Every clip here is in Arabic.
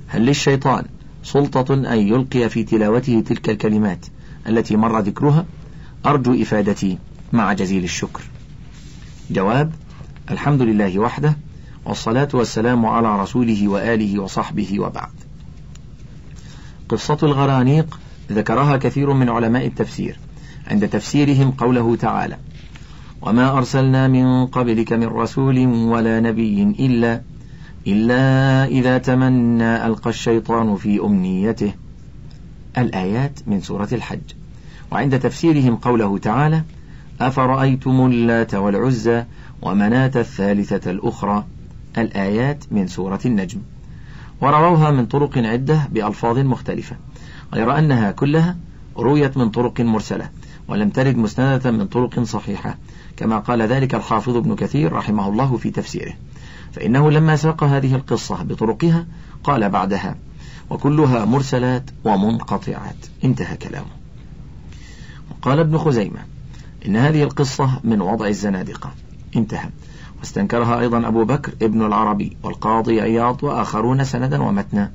هل للشيطان سلطة أن يلقي في تلاوته تلك الكلمات التي مر ذكرها؟ أرجو إفادتي مع جزيل الشكر. جواب: الحمد لله وحده، والصلاة والسلام على رسوله وآله وصحبه، وبعد. قصة الغرانيق ذكرها كثير من علماء التفسير عند تفسيرهم قوله تعالى: وما أرسلنا من قبلك من رسول ولا نبي إلا إذا تمنى ألقى الشيطان في أمنيته، الآيات من سورة الحج. وعند تفسيرهم قوله تعالى: أفرأيتم اللات والعزى ومناة الثالثة الأخرى، الآيات من سورة النجم. ورووها من طرق عدة بألفاظ مختلفة، غير أنها كلها رويت من طرق مرسلة ولم ترد مسندة من طرق صحيحة، كما قال ذلك الحافظ ابن كثير رحمه الله في تفسيره، فإنه لما ساق هذه القصة بطرقها قال بعدها: وكلها مرسلات ومنقطعات، انتهى كلامه. وقال ابن خزيمة: إن هذه القصة من وضع الزنادقة، انتهى. واستنكرها أيضا أبو بكر ابن العربي والقاضي عياض وآخرون سندا ومتنا.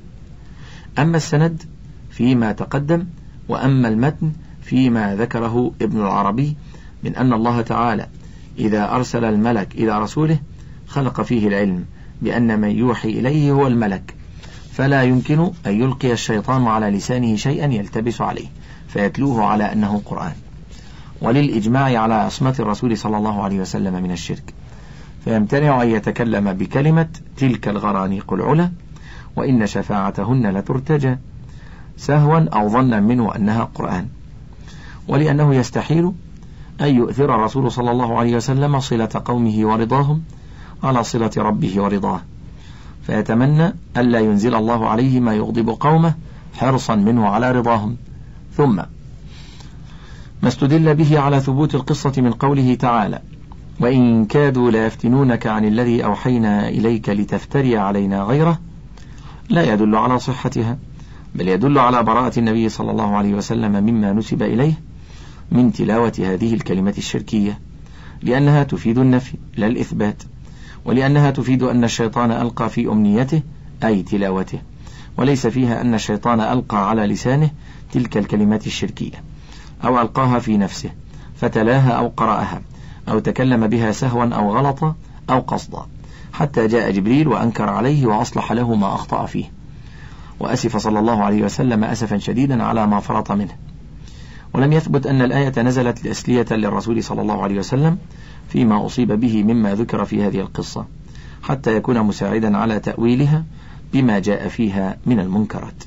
أما السند فيما تقدم، وأما المتن فيما ذكره ابن العربي من أن الله تعالى إذا أرسل الملك إلى رسوله خلق فيه العلم بأن من يوحي إليه هو الملك، فلا يمكن أن يلقي الشيطان على لسانه شيئا يلتبس عليه فيتلوه على أنه قرآن، وللإجماع على عصمة الرسول صلى الله عليه وسلم من الشرك، فيمتنع أن يتكلم بكلمة تلك الغرانيق العلا وإن شفاعتهن لترتجى سهوا أو ظنا منه أنها قرآن، ولأنه يستحيل أن يؤثر الرسول صلى الله عليه وسلم صلة قومه ورضاهم على صلة ربه ورضاه، فيتمنى ألا ينزل الله عليه ما يغضب قومه حرصا منه على رضاهم. ثم ما استدل به على ثبوت القصة من قوله تعالى: وإن كادوا ليفتنونك عن الذي أوحينا إليك لتفتري علينا غيره، لا يدل على صحتها، بل يدل على براءة النبي صلى الله عليه وسلم مما نسب إليه من تلاوة هذه الكلمة الشركية، لأنها تفيد النفي لا الإثبات، ولأنها تفيد أن الشيطان ألقى في أمنيته أي تلاوته، وليس فيها أن الشيطان ألقى على لسانه تلك الكلمات الشركية أو ألقاها في نفسه فتلاها أو قرأها أو تكلم بها سهوا أو غلطا أو قصدا، حتى جاء جبريل وأنكر عليه وأصلح له ما أخطأ فيه، وأسف صلى الله عليه وسلم أسفا شديدا على ما فرط منه. ولم يثبت أن الآية نزلت تسلية للرسول صلى الله عليه وسلم فيما أصيب به مما ذكر في هذه القصة، حتى يكون مساعدا على تأويلها بما جاء فيها من المنكرات.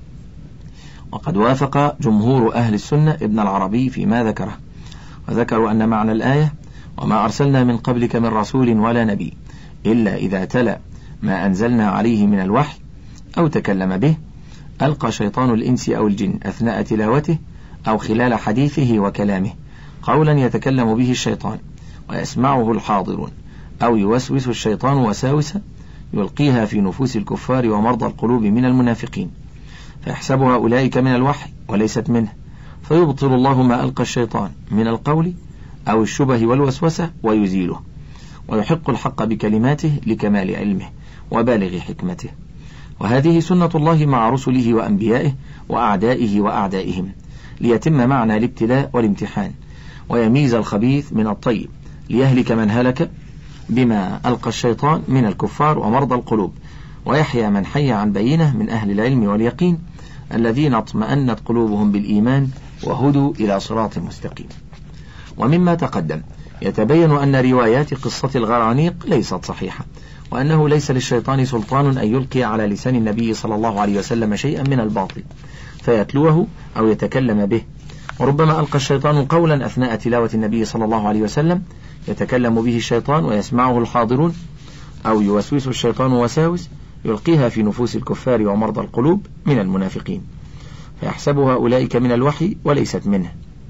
وقد وافق جمهور أهل السنة ابن العربي فيما ذكره، وذكروا أن معنى الآية: وما أرسلنا من قبلك من رسول ولا نبي إلا إذا تلا ما أنزلنا عليه من الوحي أو تكلم به ألقى شيطان الإنس أو الجن أثناء تلاوته أو خلال حديثه وكلامه قولا يتكلم به الشيطان ويسمعه الحاضرون، أو يوسوس الشيطان وساوسة يلقيها في نفوس الكفار ومرضى القلوب من المنافقين، فيحسبها أولئك من الوحي وليست منه، فيبطل الله ما ألقى الشيطان من القول أو الشبه والوسوسة ويزيله، ويحق الحق بكلماته لكمال علمه وبالغ حكمته. وهذه سنة الله مع رسله وأنبيائه وأعدائه وأعدائهم، ليتم معنى الابتلاء والامتحان، ويميز الخبيث من الطيب، ليهلك من هلك بما ألقى الشيطان من الكفار ومرضى القلوب، ويحيى من حي عن بينه من أهل العلم واليقين الذين اطمأنت قلوبهم بالإيمان وهدوا إلى صراط مستقيم. ومما تقدم يتبين أن روايات قصة الغرانيق ليست صحيحة، وأنه ليس للشيطان سلطان أن يلقي على لسان النبي صلى الله عليه وسلم شيئا من الباطل فيتلوه أو يتكلم به، وربما ألقى الشيطان قولا أثناء تلاوة النبي صلى الله عليه وسلم يتكلم به الشيطان ويسمعه الحاضرون، أو يوسوس الشيطان وساوس يلقيها في نفوس الكفار ومرضى القلوب من المنافقين، فيحسبها أولئك من الوحي وليست منه،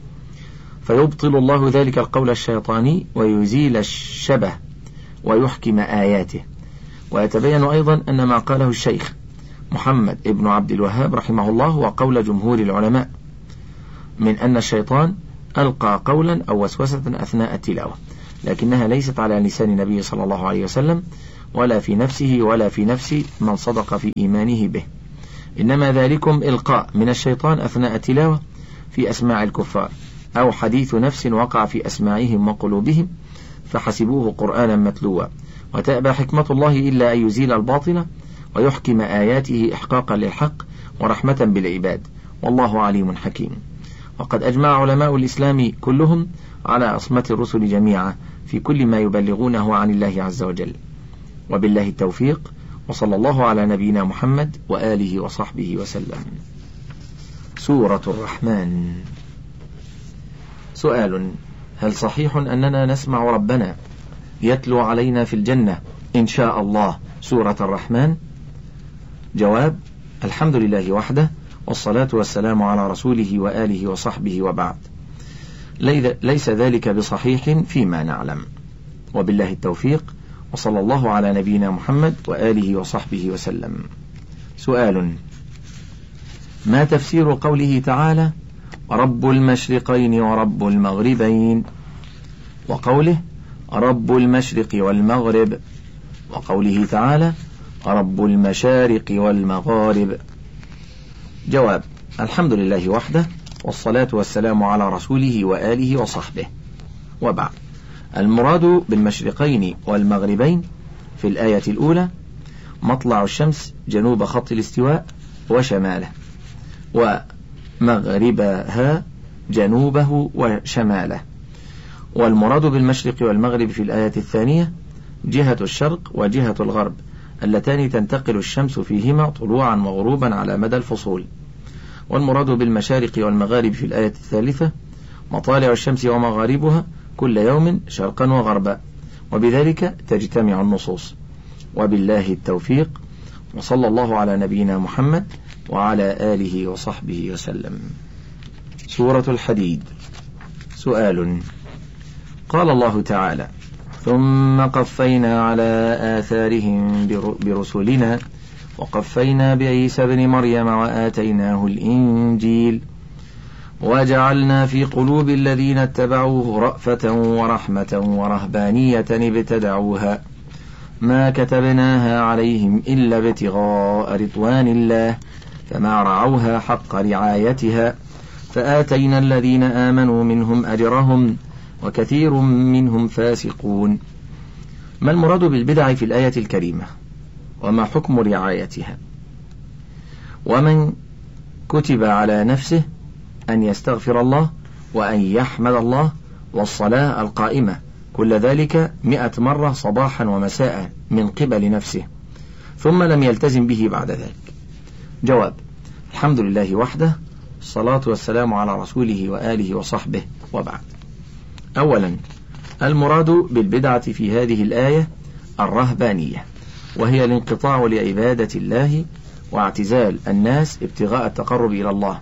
فيبطل الله ذلك القول الشيطاني ويزيل الشبه ويحكم آياته. ويتبين أيضا أن ما قاله الشيخ محمد ابن عبد الوهاب رحمه الله وقول جمهور العلماء من أن الشيطان ألقى قولا أو وسوسة أثناء التلاوة، لكنها ليست على لسان النبي صلى الله عليه وسلم، ولا في نفسه ولا في نفس من صدق في إيمانه به، إنما ذلكم إلقاء من الشيطان أثناء التلاوة في أسماع الكفار، أو حديث نفس وقع في أسماعهم وقلوبهم فحسبوه قرآنا متلوا، وتأبى حكمة الله إلا أن يزيل الباطل ويحكم آياته إحقاقا للحق ورحمة بالعباد، والله عليم حكيم. وقد أجمع علماء الإسلام كلهم على عصمة الرسل جميعا في كل ما يبلغونه عن الله عز وجل، وبالله التوفيق، وصلى الله على نبينا محمد وآله وصحبه وسلم. سورة الرحمن. سؤال: هل صحيح أننا نسمع ربنا يتلو علينا في الجنة إن شاء الله سورة الرحمن؟ جواب: الحمد لله وحده، والصلاة والسلام على رسوله وآله وصحبه، وبعد. ليس ذلك بصحيح فيما نعلم، وبالله التوفيق، وصلى الله على نبينا محمد وآله وصحبه وسلم. سؤال: ما تفسير قوله تعالى رب المشرقين ورب المغربين، وقوله رب المشرق والمغرب، وقوله تعالى رب المشارق والمغارب؟ جواب: الحمد لله وحده، والصلاة والسلام على رسوله وآله وصحبه، وبعد. المراد بالمشرقين والمغربين في الآية الأولى مطلع الشمس جنوب خط الاستواء وشماله، ومغربها جنوبه وشماله. والمراد بالمشرق والمغرب في الآية الثانية جهة الشرق وجهة الغرب، اللتان تنتقل الشمس فيهما طلوعا وغروبا على مدى الفصول. والمراد بالمشارق والمغارب في الآية الثالثة مطالع الشمس ومغاربها كل يوم شرقا وغربا، وبذلك تجتمع النصوص. وبالله التوفيق، وصلى الله على نبينا محمد وعلى آله وصحبه وسلم. سورة الحديد. سؤال: قال الله تعالى ثم قفينا على آثارهم برسلنا وقفينا بعيسى ابن مريم وآتيناه الإنجيل وجعلنا في قلوب الذين اتبعوه رأفة ورحمة ورهبانية ابتدعوها ما كتبناها عليهم إلا ابتغاء رضوان الله فما رعوها حق رعايتها فآتينا الذين آمنوا منهم أجرهم وكثير منهم فاسقون. ما المراد بالبدع في الآية الكريمة؟ وما حكم رعايتها؟ ومن كتب على نفسه أن يستغفر الله وأن يحمد الله والصلاة القائمة كل ذلك 100 مرة صباحا ومساء من قبل نفسه ثم لم يلتزم به بعد ذلك؟ جواب: الحمد لله وحده، الصلاة والسلام على رسوله وآله وصحبه، وبعد. أولا، المراد بالبدعة في هذه الآية الرهبانية، وهي الانقطاع لعبادة الله واعتزال الناس ابتغاء التقرب إلى الله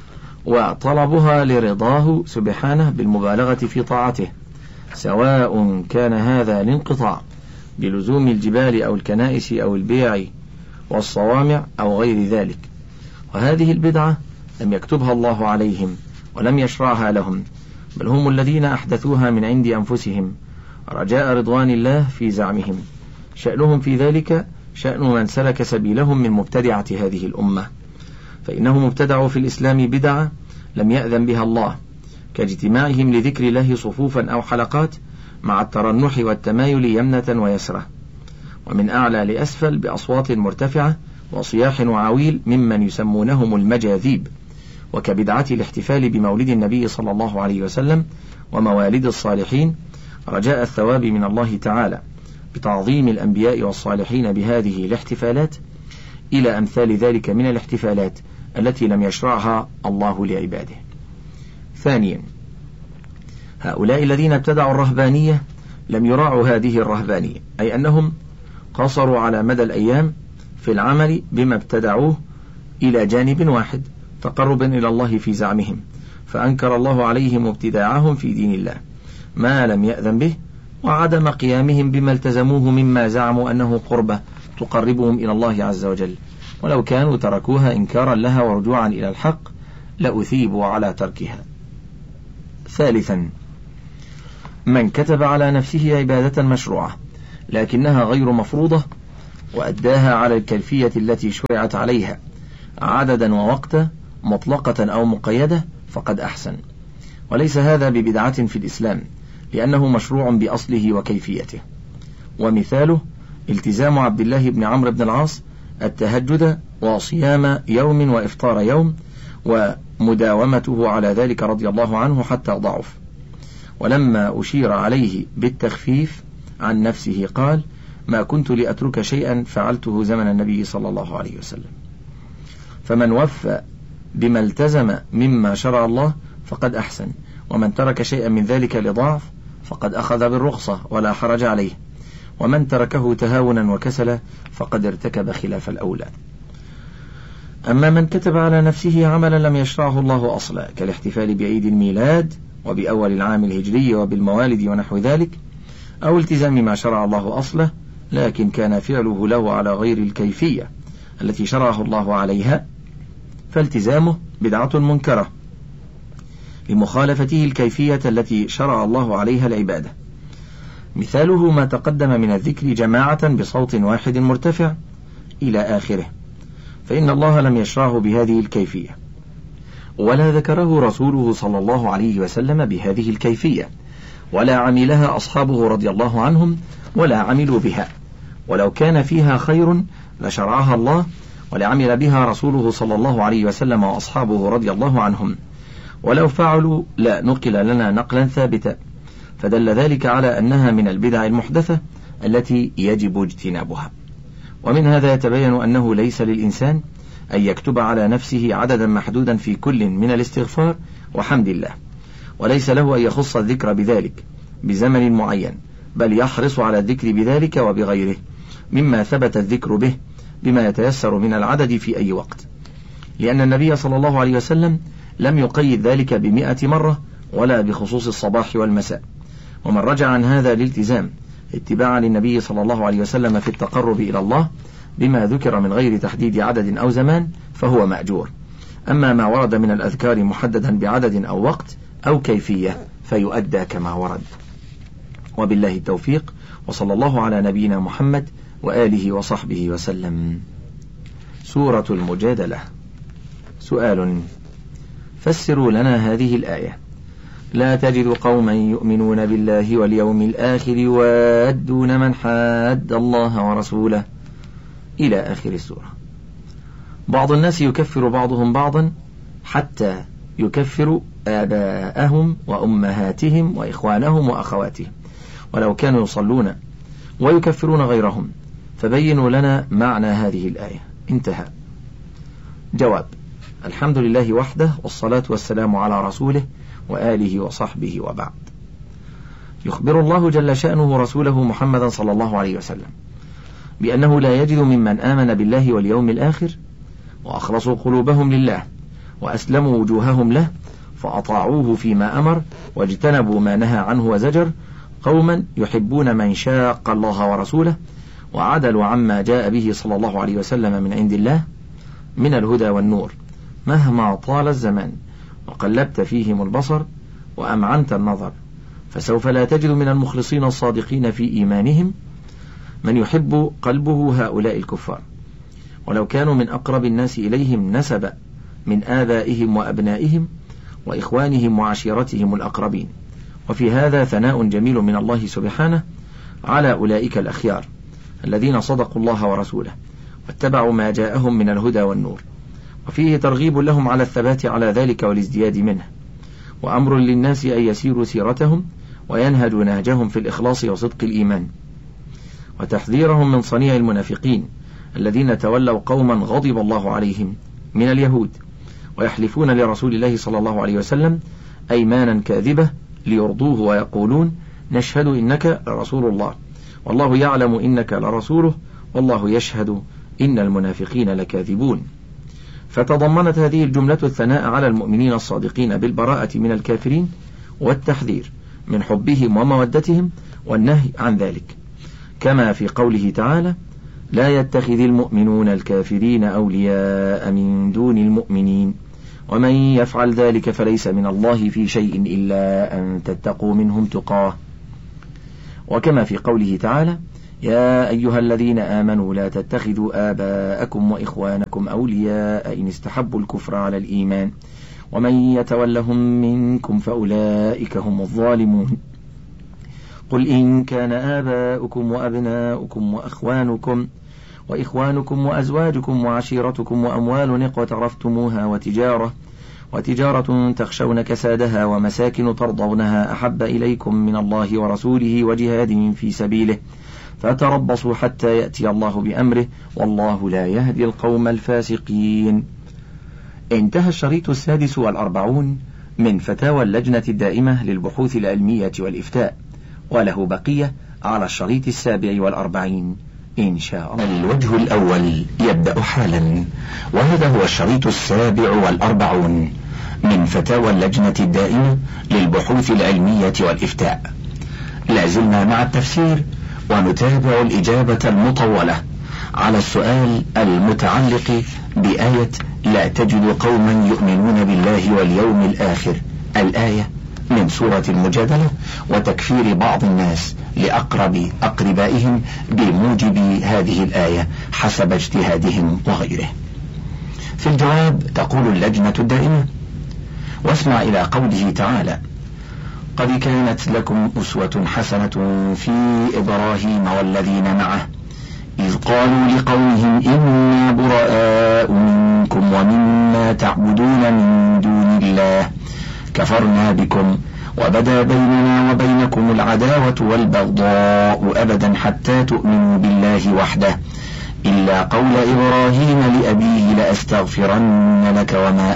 وطلبها لرضاه سبحانه بالمبالغة في طاعته، سواء كان هذا الانقطاع بلزوم الجبال أو الكنائس أو البيع والصوامع أو غير ذلك. وهذه البدعة لم يكتبها الله عليهم ولم يشرعها لهم، بل هم الذين أحدثوها من عند أنفسهم رجاء رضوان الله في زعمهم. شأنهم في ذلك شأن من سلك سبيلهم من مبتدعة هذه الأمة، فإنهم ابتدعوا في الإسلام بدعة لم يأذن بها الله، كاجتماعهم لذكر الله صفوفا أو حلقات مع الترنح والتمايل يمنة ويسرة، ومن أعلى لأسفل بأصوات مرتفعة وصياح وعويل ممن يسمونهم المجاذيب، وكبدعة الاحتفال بمولد النبي صلى الله عليه وسلم وموالد الصالحين رجاء الثواب من الله تعالى بتعظيم الأنبياء والصالحين بهذه الاحتفالات، إلى أمثال ذلك من الاحتفالات التي لم يشرعها الله لعباده. ثانيا، هؤلاء الذين ابتدعوا الرهبانية لم يراعوا هذه الرهبانية، أي أنهم قصروا على مدى الأيام في العمل بما ابتدعوه إلى جانب واحد تقربا إلى الله في زعمهم، فأنكر الله عليهم ابتداعهم في دين الله ما لم يأذن به، وعدم قيامهم بما التزموه مما زعموا أنه قربة تقربهم إلى الله عز وجل، ولو كانوا تركوها إنكارا لها ورجوعا إلى الحق لأثيبوا على تركها. ثالثا، من كتب على نفسه عبادة مشروعة لكنها غير مفروضة، وأداها على الكيفية التي شرعت عليها عددا ووقتا مطلقة أو مقيدة فقد أحسن. وليس هذا ببدعة في الإسلام، لأنه مشروع بأصله وكيفيته. ومثاله التزام عبد الله بن عمرو بن العاص التهجد وصيام يوم وإفطار يوم، ومداومته على ذلك رضي الله عنه حتى ضعف. ولما أشير عليه بالتخفيف عن نفسه قال: ما كنت لأترك شيئا فعلته زمن النبي صلى الله عليه وسلم. فمن وفى بما التزم مما شرع الله فقد أحسن، ومن ترك شيئا من ذلك لضعف فقد أخذ بالرخصة ولا حرج عليه، ومن تركه تهاونا وكسلا فقد ارتكب خلاف الأولى. أما من كتب على نفسه عملا لم يشرعه الله أصلا، كالاحتفال بعيد الميلاد وبأول العام الهجري وبالموالد ونحو ذلك، أو التزام ما شرع الله أصله لكن كان فعله له على غير الكيفية التي شرعه الله عليها، فالتزامه بدعة منكرة لمخالفته الكيفية التي شرع الله عليها العبادة. مثاله ما تقدم من الذكر جماعة بصوت واحد مرتفع إلى آخره، فإن الله لم يشرعه بهذه الكيفية، ولا ذكره رسوله صلى الله عليه وسلم بهذه الكيفية، ولا عملها أصحابه رضي الله عنهم ولا عملوا بها. ولو كان فيها خير لشرعها الله ولعمل بها رسوله صلى الله عليه وسلم وأصحابه رضي الله عنهم، ولو فعلوا لا نقل لنا نقلا ثابتا، فدل ذلك على أنها من البدع المحدثة التي يجب اجتنابها. ومن هذا يتبين أنه ليس للإنسان أن يكتب على نفسه عددا محدودا في كل من الاستغفار وحمد الله، وليس له أن يخص الذكر بذلك بزمن معين، بل يحرص على الذكر بذلك وبغيره مما ثبت الذكر به بما يتيسر من العدد في أي وقت، لأن النبي صلى الله عليه وسلم لم يقيد ذلك ب100 مرة ولا بخصوص الصباح والمساء. ومن رجع عن هذا الالتزام اتباعا للنبي صلى الله عليه وسلم في التقرب إلى الله بما ذكر من غير تحديد عدد أو زمان فهو مأجور. أما ما ورد من الأذكار محددا بعدد أو وقت أو كيفية فيؤدى كما ورد. وبالله التوفيق، وصلى الله على نبينا محمد وآله وصحبه وسلم. سورة المجادلة. سؤال: فسروا لنا هذه الآية: لا تجد قوما يؤمنون بالله واليوم الآخر يوادون من حاد الله ورسوله، إلى آخر السورة. بعض الناس يكفر بعضهم بعضا حتى يكفروا آباءهم وأمهاتهم وإخوانهم وأخواتهم ولو كانوا يصلون، ويكفرون غيرهم، فبينوا لنا معنى هذه الآية. انتهى. جواب: الحمد لله وحده، والصلاة والسلام على رسوله وآله وصحبه، وبعد. يخبر الله جل شأنه رسوله محمدا صلى الله عليه وسلم بأنه لا يجد ممن آمن بالله واليوم الآخر وأخلصوا قلوبهم لله وأسلموا وجوههم له فأطاعوه فيما أمر واجتنبوا ما نهى عنه وزجر قوما يحبون من شاق الله ورسوله وعدلوا عما جاء به صلى الله عليه وسلم من عند الله من الهدى والنور مهما طال الزمان وقلبت فيهم البصر وأمعنت النظر، فسوف لا تجد من المخلصين الصادقين في إيمانهم من يحب قلبه هؤلاء الكفار، ولو كانوا من أقرب الناس إليهم نسبا من آبائهم وأبنائهم وإخوانهم وعشيرتهم الأقربين. وفي هذا ثناء جميل من الله سبحانه على أولئك الأخيار الذين صدقوا الله ورسوله واتبعوا ما جاءهم من الهدى والنور، وفيه ترغيب لهم على الثبات على ذلك والازدياد منه، وأمر للناس أن يسيروا سيرتهم وينهجوا نهجهم في الإخلاص وصدق الإيمان، وتحذيرهم من صنيع المنافقين الذين تولوا قوما غضب الله عليهم من اليهود ويحلفون لرسول الله صلى الله عليه وسلم أيمانا كاذبة ليرضوه ويقولون نشهد إنك لرسول الله والله يعلم إنك لرسوله والله يشهد إن المنافقين لكاذبون. فتضمنت هذه الجملة الثناء على المؤمنين الصادقين بالبراءة من الكافرين والتحذير من حبهم ومودتهم والنهي عن ذلك، كما في قوله تعالى لا يتخذ المؤمنون الكافرين أولياء من دون المؤمنين ومن يفعل ذلك فليس من الله في شيء إلا أن تتقوا منهم تقاه، وكما في قوله تعالى يا أيها الذين آمنوا لا تتخذوا آباءكم وإخوانكم أولياء إن استحبوا الكفر على الإيمان ومن يتولهم منكم فأولئك هم الظالمون. قل إن كان آباؤكم وأبناؤكم وإخوانكم وأزواجكم وعشيرتكم وأموال اقترفتموها وتجارة تخشون كسادها ومساكن ترضونها أحب إليكم من الله ورسوله وجهاد في سبيله فتربصوا حتى يأتي الله بأمره والله لا يهدي القوم الفاسقين. انتهى الشريط 46 من فتاوى اللجنة الدائمة للبحوث العلمية والإفتاء، وله بقية على الشريط 47 إن شاء الله. الوجه الأول يبدأ حالا، وهذا هو الشريط 47 من فتاوى اللجنة الدائمة للبحوث العلمية والإفتاء. لازلنا مع التفسير ونتابع الإجابة المطولة على السؤال المتعلق بآية لا تجد قوما يؤمنون بالله واليوم الآخر، الآية من سورة المجادلة، وتكفير بعض الناس لأقرب أقربائهم بموجب هذه الآية حسب اجتهادهم وغيره. في الجواب تقول اللجنة الدائمة: واسمع إلى قوله تعالى: قد كانت لكم أسوة حسنة في إبراهيم والذين معه إذ قالوا لقومهم إنا براء منكم ومما تعبدون من دون الله كفرنا بكم وبدا بيننا وبينكم العداوة والبغضاء أبدا حتى تؤمنوا بالله وحده إلا قول إبراهيم لأبيه لأستغفرن لك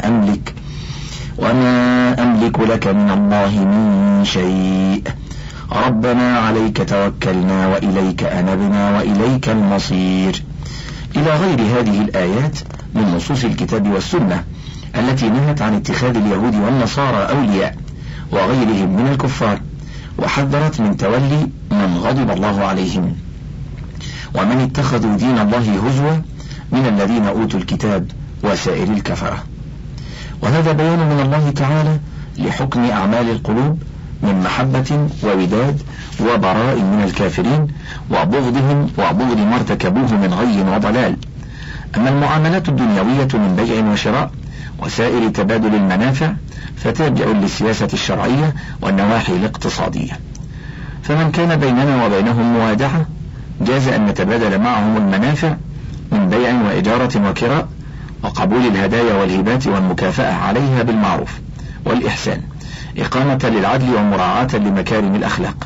وما أملك لك من الله من شيء ربنا عليك توكلنا وإليك أنبنا وإليك المصير، إلى غير هذه الآيات من نصوص الكتاب والسنة التي نهت عن اتخاذ اليهود والنصارى أولياء وغيرهم من الكفار، وحذرت من تولي من غضب الله عليهم ومن اتخذوا دين الله هزوا من الذين أوتوا الكتاب وسائر الكفرة. وهذا بيان من الله تعالى لحكم أعمال القلوب من محبة ووداد وبراء من الكافرين وبغضهم وبغض ما ارتكبوه من غي وضلال. أما المعاملات الدنيوية من بيع وشراء وسائر تبادل المنافع فترجع للسياسة الشرعية والنواحي الاقتصادية، فمن كان بيننا وبينهم موادعة جاز أن نتبادل معهم المنافع من بيع وإجارة وكراء وقبول الهدايا والهبات والمكافأة عليها بالمعروف والإحسان إقامة للعدل ومراعاة لمكارم الأخلاق،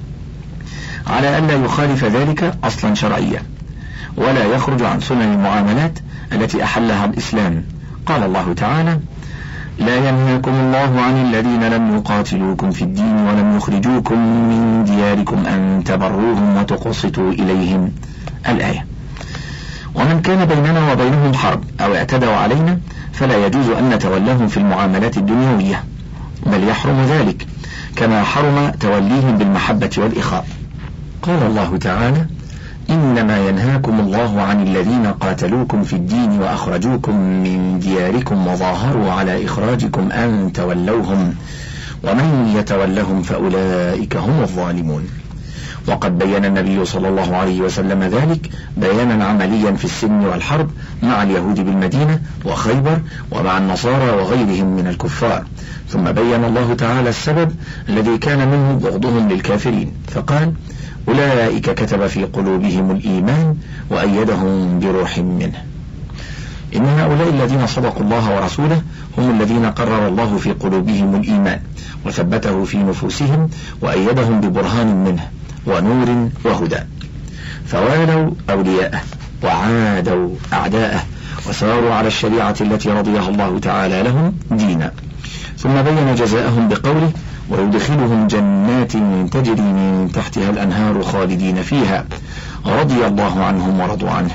على أن لا يخالف ذلك أصلا شرعيا ولا يخرج عن سنن المعاملات التي أحلها الإسلام. قال الله تعالى: لا ينهاكم الله عن الذين لم يقاتلوكم في الدين ولم يخرجوكم من دياركم أن تبروهم وتقسطوا إليهم، الآية. ومن كان بيننا وبينهم حرب أو اعتدوا علينا فلا يجوز أن نتولاهم في المعاملات الدنيوية، بل يحرم ذلك كما حرم توليهم بالمحبة والإخاء. قال الله تعالى: إنما ينهاكم الله عن الذين قاتلوكم في الدين وأخرجوكم من دياركم وظاهروا على إخراجكم أن تولوهم ومن يتولهم فأولئك هم الظالمون. وقد بين النبي صلى الله عليه وسلم ذلك بيانا عمليا في السلم والحرب مع اليهود بالمدينة وخيبر ومع النصارى وغيرهم من الكفار، ثم بين الله تعالى السبب الذي كان منه بغضهم للكافرين فقال: أولئك كتب في قلوبهم الإيمان وأيدهم بروح منه. إن هؤلاء الذين صدقوا الله ورسوله هم الذين قرر الله في قلوبهم الإيمان وثبته في نفوسهم وأيدهم ببرهان منه ونور وهدى، فوالوا أولياءه وعادوا أعداءه وساروا على الشريعة التي رضيها الله تعالى لهم دينا. ثم بين جزاءهم بقوله: ويدخلهم جنات تجري من تحتها الأنهار خالدين فيها رضي الله عنهم ورضوا عنه،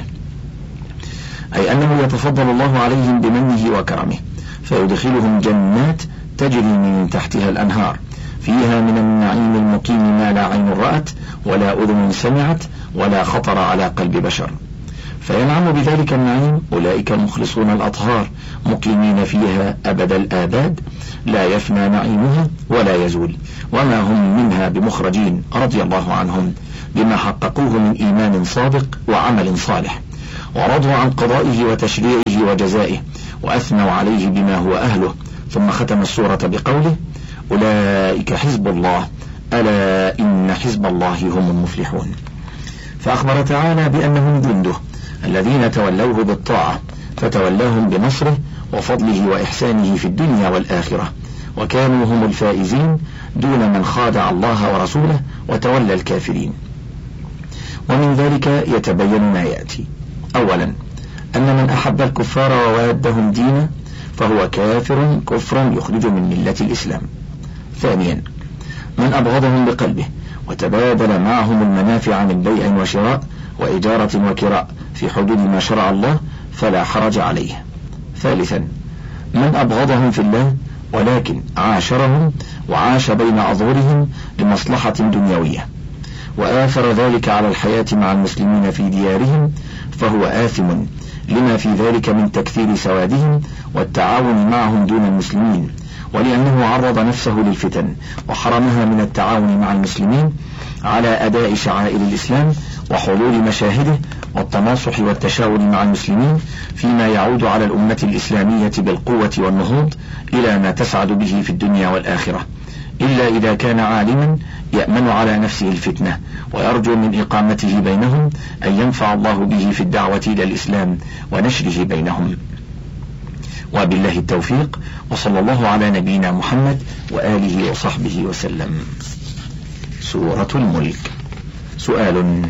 أي أنه يتفضل الله عليهم بمنه وكرمه فيدخلهم جنات تجري من تحتها الأنهار فيها من النعيم المقيم ما لا عين رأت ولا أذن سمعت ولا خطر على قلب بشر، فينعم بذلك النعيم أولئك المخلصون الأطهار مقيمين فيها أبد الآباد لا يفنى نعيمها ولا يزول وما هم منها بمخرجين رضي الله عنهم بما حققوه من إيمان صادق وعمل صالح، ورضوا عن قضائه وتشريعه وجزائه، وأثنوا عليه بما هو أهله. ثم ختم السورة بقوله: أولئك حزب الله ألا إن حزب الله هم المفلحون. فأخبر تعالى بأنهم جنده الذين تولوه بالطاعة، فتولاهم بنصره وفضله وإحسانه في الدنيا والآخرة، وكانوا هم الفائزين دون من خادع الله ورسوله وتولى الكافرين. ومن ذلك يتبين ما يأتي: أولا، أن من أحب الكفار ووادهم دينا فهو كافر كفرا يخرج من ملة الإسلام. ثانيا، من أبغضهم بقلبه وتبادل معهم المنافع من بيع وشراء وإجارة وكراء في حدود ما شرع الله فلا حرج عليه. ثالثا، من أبغضهم في الله ولكن عاشرهم وعاش بين أظهرهم لمصلحة دنيوية، وآثر ذلك على الحياة مع المسلمين في ديارهم، فهو آثم لما في ذلك من تكثير سوادهم والتعاون معهم دون المسلمين، ولأنه عرض نفسه للفتن وحرمها من التعاون مع المسلمين على أداء شعائر الإسلام وحضور مشاهده والتناصح والتشاور مع المسلمين فيما يعود على الأمة الإسلامية بالقوة والنهوض إلى ما تسعد به في الدنيا والآخرة، إلا إذا كان عالما يأمن على نفسه الفتنة ويرجو من إقامته بينهم أن ينفع الله به في الدعوة إلى الإسلام ونشره بينهم. وبالله التوفيق، وصلى الله على نبينا محمد وآله وصحبه وسلم. سورة الملك. سؤال: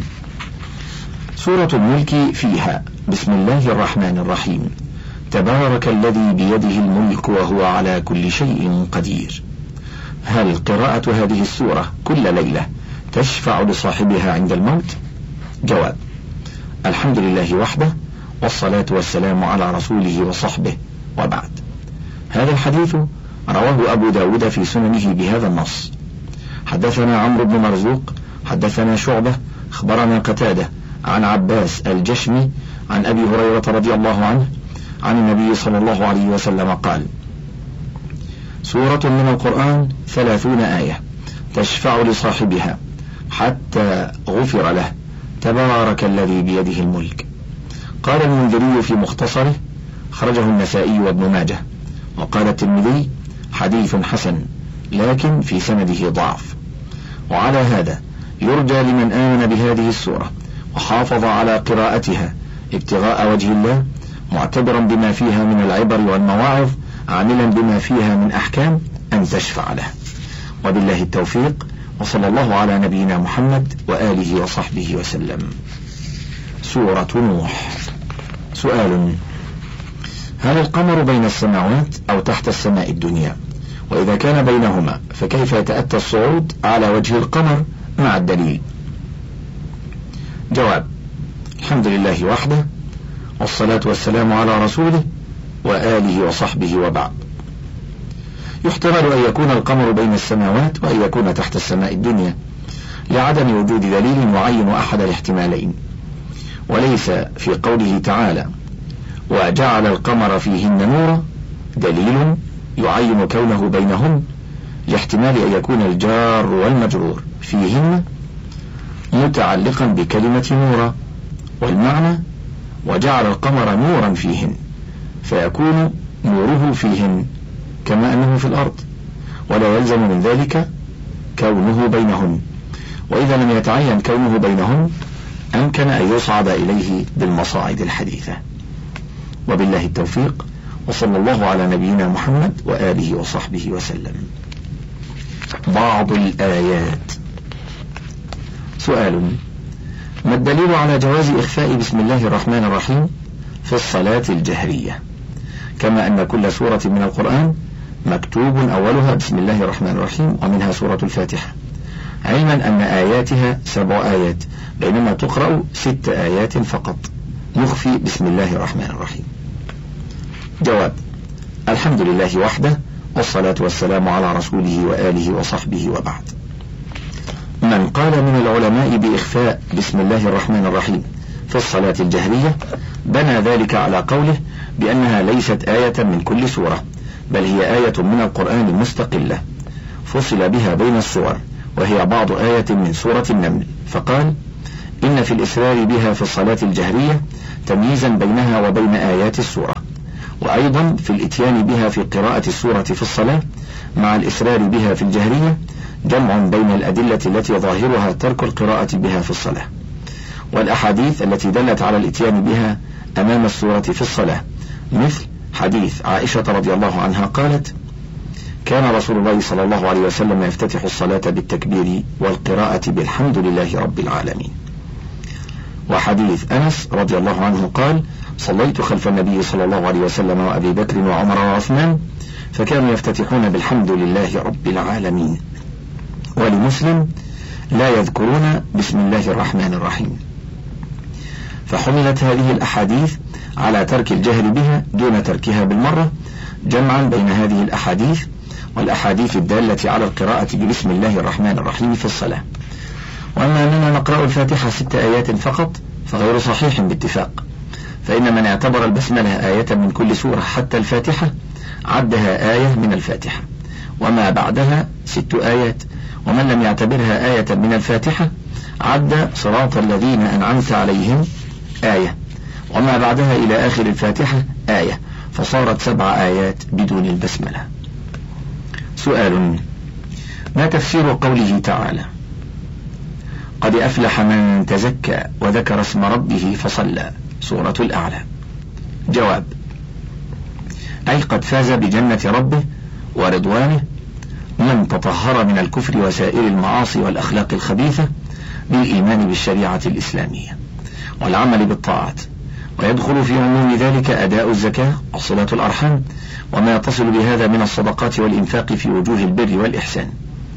سورة الملك فيها بسم الله الرحمن الرحيم تبارك الذي بيده الملك وهو على كل شيء قدير. هل قراءة هذه السورة كل ليلة تشفع لصاحبها عند الموت؟ جواب: الحمد لله وحده، والصلاة والسلام على رسوله وصحبه، وبعد. هذا الحديث رواه أبو داود في سننه بهذا النص: حدثنا عمرو بن مرزوق حدثنا شعبة أخبرنا قتادة عن عباس الجشمي عن أبي هريرة رضي الله عنه عن النبي صلى الله عليه وسلم قال: سورة من القرآن 30 آية تشفع لصاحبها حتى غفر له، تبارك الذي بيده الملك. قال المنذري في مختصره: خرجه النسائي وابن ماجه. وقال الترمذي: حديث حسن لكن في سنده ضعف. وعلى هذا يرجى لمن آمن بهذه السورة وحافظ على قراءتها ابتغاء وجه الله، معتبرا بما فيها من العبر والمواعظ، عاملا بما فيها من أحكام، أن تشفع له. وبالله التوفيق، وصلى الله على نبينا محمد وآله وصحبه وسلم. سورة نوح. سؤال: هل القمر بين السماوات أو تحت السماء الدنيا؟ وإذا كان بينهما فكيف يتأتى الصعود على وجه القمر مع الدليل؟ جواب: الحمد لله وحده، والصلاة والسلام على رسوله وآله وصحبه، وبعد. يحتمل أن يكون القمر بين السماوات وأن يكون تحت السماء الدنيا لعدم وجود دليل يعين أحد الاحتمالين، وليس في قوله تعالى: وجعل القمر فيهن نورا دليل يعين كونه بينهن، لاحتمال أن يكون الجار والمجرور فيهن متعلقا بكلمة نورا، والمعنى وجعل القمر نورا فيهن، فيكون نوره فيهن كما أنه في الأرض، ولا يلزم من ذلك كونه بينهن. وإذا لم يتعين كونه بينهن أمكن أن يصعد إليه بالمصاعد الحديثة. وبالله التوفيق، وصلى الله على نبينا محمد وآله وصحبه وسلم. بعض الآيات. سؤال: ما الدليل على جواز إخفاء بسم الله الرحمن الرحيم في الصلاة الجهرية، كما أن كل سورة من القرآن مكتوب أولها بسم الله الرحمن الرحيم ومنها سورة الفاتحة، علما أن آياتها 7 آيات، بينما تقرأ 6 آيات فقط نخفي بسم الله الرحمن الرحيم؟ جواب: الحمد لله وحده، والصلاة والسلام على رسوله وآله وصحبه، وبعد. من قال من العلماء بإخفاء بسم الله الرحمن الرحيم في الصلاة الجهرية بنى ذلك على قوله بأنها ليست آية من كل سورة، بل هي آية من القرآن مستقلة فصل بها بين السور، وهي بعض آية من سورة النمل فقال: إن في الإسرار بها في الصلاة الجهرية تمييزا بينها وبين آيات السورة، وأيضا في الإتيان بها في قراءة السورة في الصلاة مع الإسرار بها في الجهرية جمع بين الأدلة التي ظاهرها ترك القراءة بها في الصلاة، والأحاديث التي دلت على الإتيان بها أمام السورة في الصلاة، مثل حديث عائشة رضي الله عنها قالت: كان رسول الله صلى الله عليه وسلم يفتتح الصلاة بالتكبير والقراءة بالحمد لله رب العالمين. وحديث أنس رضي الله عنه قال: صليت خلف النبي صلى الله عليه وسلم وأبي بكر وعمر وعثمان فكانوا يفتتحون بالحمد لله رب العالمين. ولمسلم: لا يذكرون بسم الله الرحمن الرحيم. فحملت هذه الأحاديث على ترك الجهر بها دون تركها بالمرة، جمعا بين هذه الأحاديث والأحاديث الدالة على القراءة ببسم الله الرحمن الرحيم في الصلاة. وأما أننا نقرأ الفاتحة 6 آيات فقط فغير صحيح باتفاق، فإن من اعتبر البسملة آية من كل سورة حتى الفاتحة عدها آية من الفاتحة، وما بعدها 6 آيات، ومن لم يعتبرها آية من الفاتحة عد صراط الذين أنعمت عليهم آية، وما بعدها إلى آخر الفاتحة آية، فصارت 7 آيات بدون البسملة. سؤال: ما تفسير قوله تعالى: قد أفلح من تزكى وذكر اسم ربه فصلى، سورة الأعلى؟ جواب: أي قد فاز بجنة ربه ورضوانه من تطهر من الكفر وسائر المعاصي والأخلاق الخبيثة بالإيمان بالشريعة الإسلامية والعمل بالطاعات، ويدخل في عموم ذلك أداء الزكاة وصلة الأرحام وما يتصل بهذا من الصدقات والإنفاق في وجوه البر والإحسان.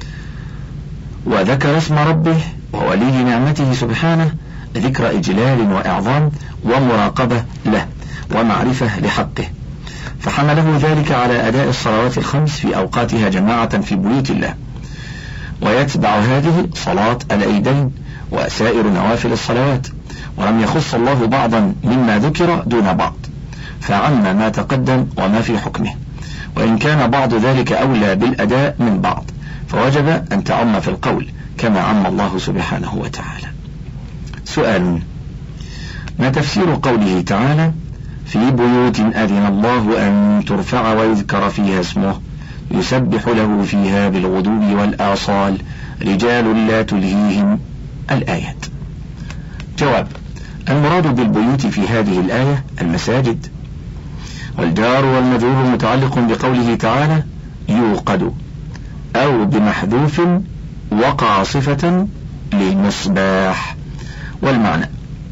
وذكر اسم ربه وولي نعمته سبحانه ذكر إجلال وإعظام ومراقبة له ومعرفة لحقه، فحمله ذلك على أداء الصلوات الخمس في أوقاتها جماعة في بيوت الله، ويتبع هذه صلاة العيدين وسائر نوافل الصلوات، ولم يخص الله بعضا مما ذكر دون بعض، فعم ما تقدم وما في حكمه، وإن كان بعض ذلك أولى بالأداء من بعض فوجب أن تعم في القول كما عم الله سبحانه وتعالى. سؤال: ما تفسير قوله تعالى: في بيوت أذن الله أن ترفع ويذكر فيها اسمه يسبح له فيها بالغدو والآصال رجال لا تلهيهم، الآيات؟ جواب: المراد بالبيوت في هذه الآية المساجد، والجار والمجرور متعلق بقوله تعالى يوقد، أو بمحذوف وقع صفة للمصباح، والمعنى: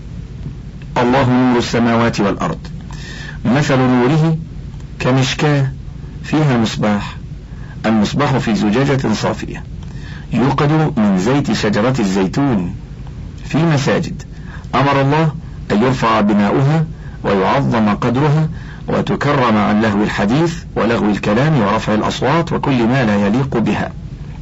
الله نور السماوات والأرض، مثل نوره كمشكاة فيها مصباح، المصباح في زجاجة صافية يوقد من زيت شجرة الزيتون في مساجد أمر الله أن يرفع بناؤها ويعظم قدرها وتكرم عن لهو الحديث ولغو الكلام ورفع الأصوات وكل ما لا يليق بها،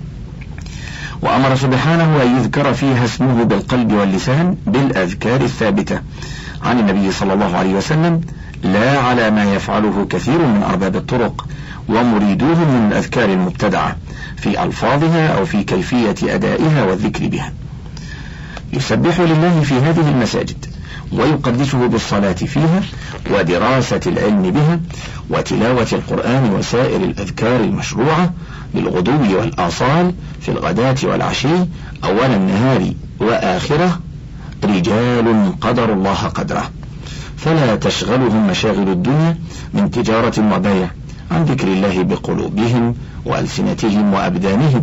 وأمر سبحانه أن يذكر فيها اسمه بالقلب واللسان بالأذكار الثابتة عن النبي صلى الله عليه وسلم، لا على ما يفعله كثير من أرباب الطرق ومريدوهم من الأذكار المبتدعة في ألفاظها أو في كيفية أدائها والذكر بها. يسبح لله في هذه المساجد ويقدسه بالصلاة فيها ودراسة العلم بها وتلاوة القرآن وسائر الأذكار المشروعة بالغدو والآصال في الغداة والعشي أول النهار وآخره، رجال قدروا الله قدره فلا تشغلهم مشاغل الدنيا من تجارة وبيع عن ذكر الله بقلوبهم وألسنتهم وأبدانهم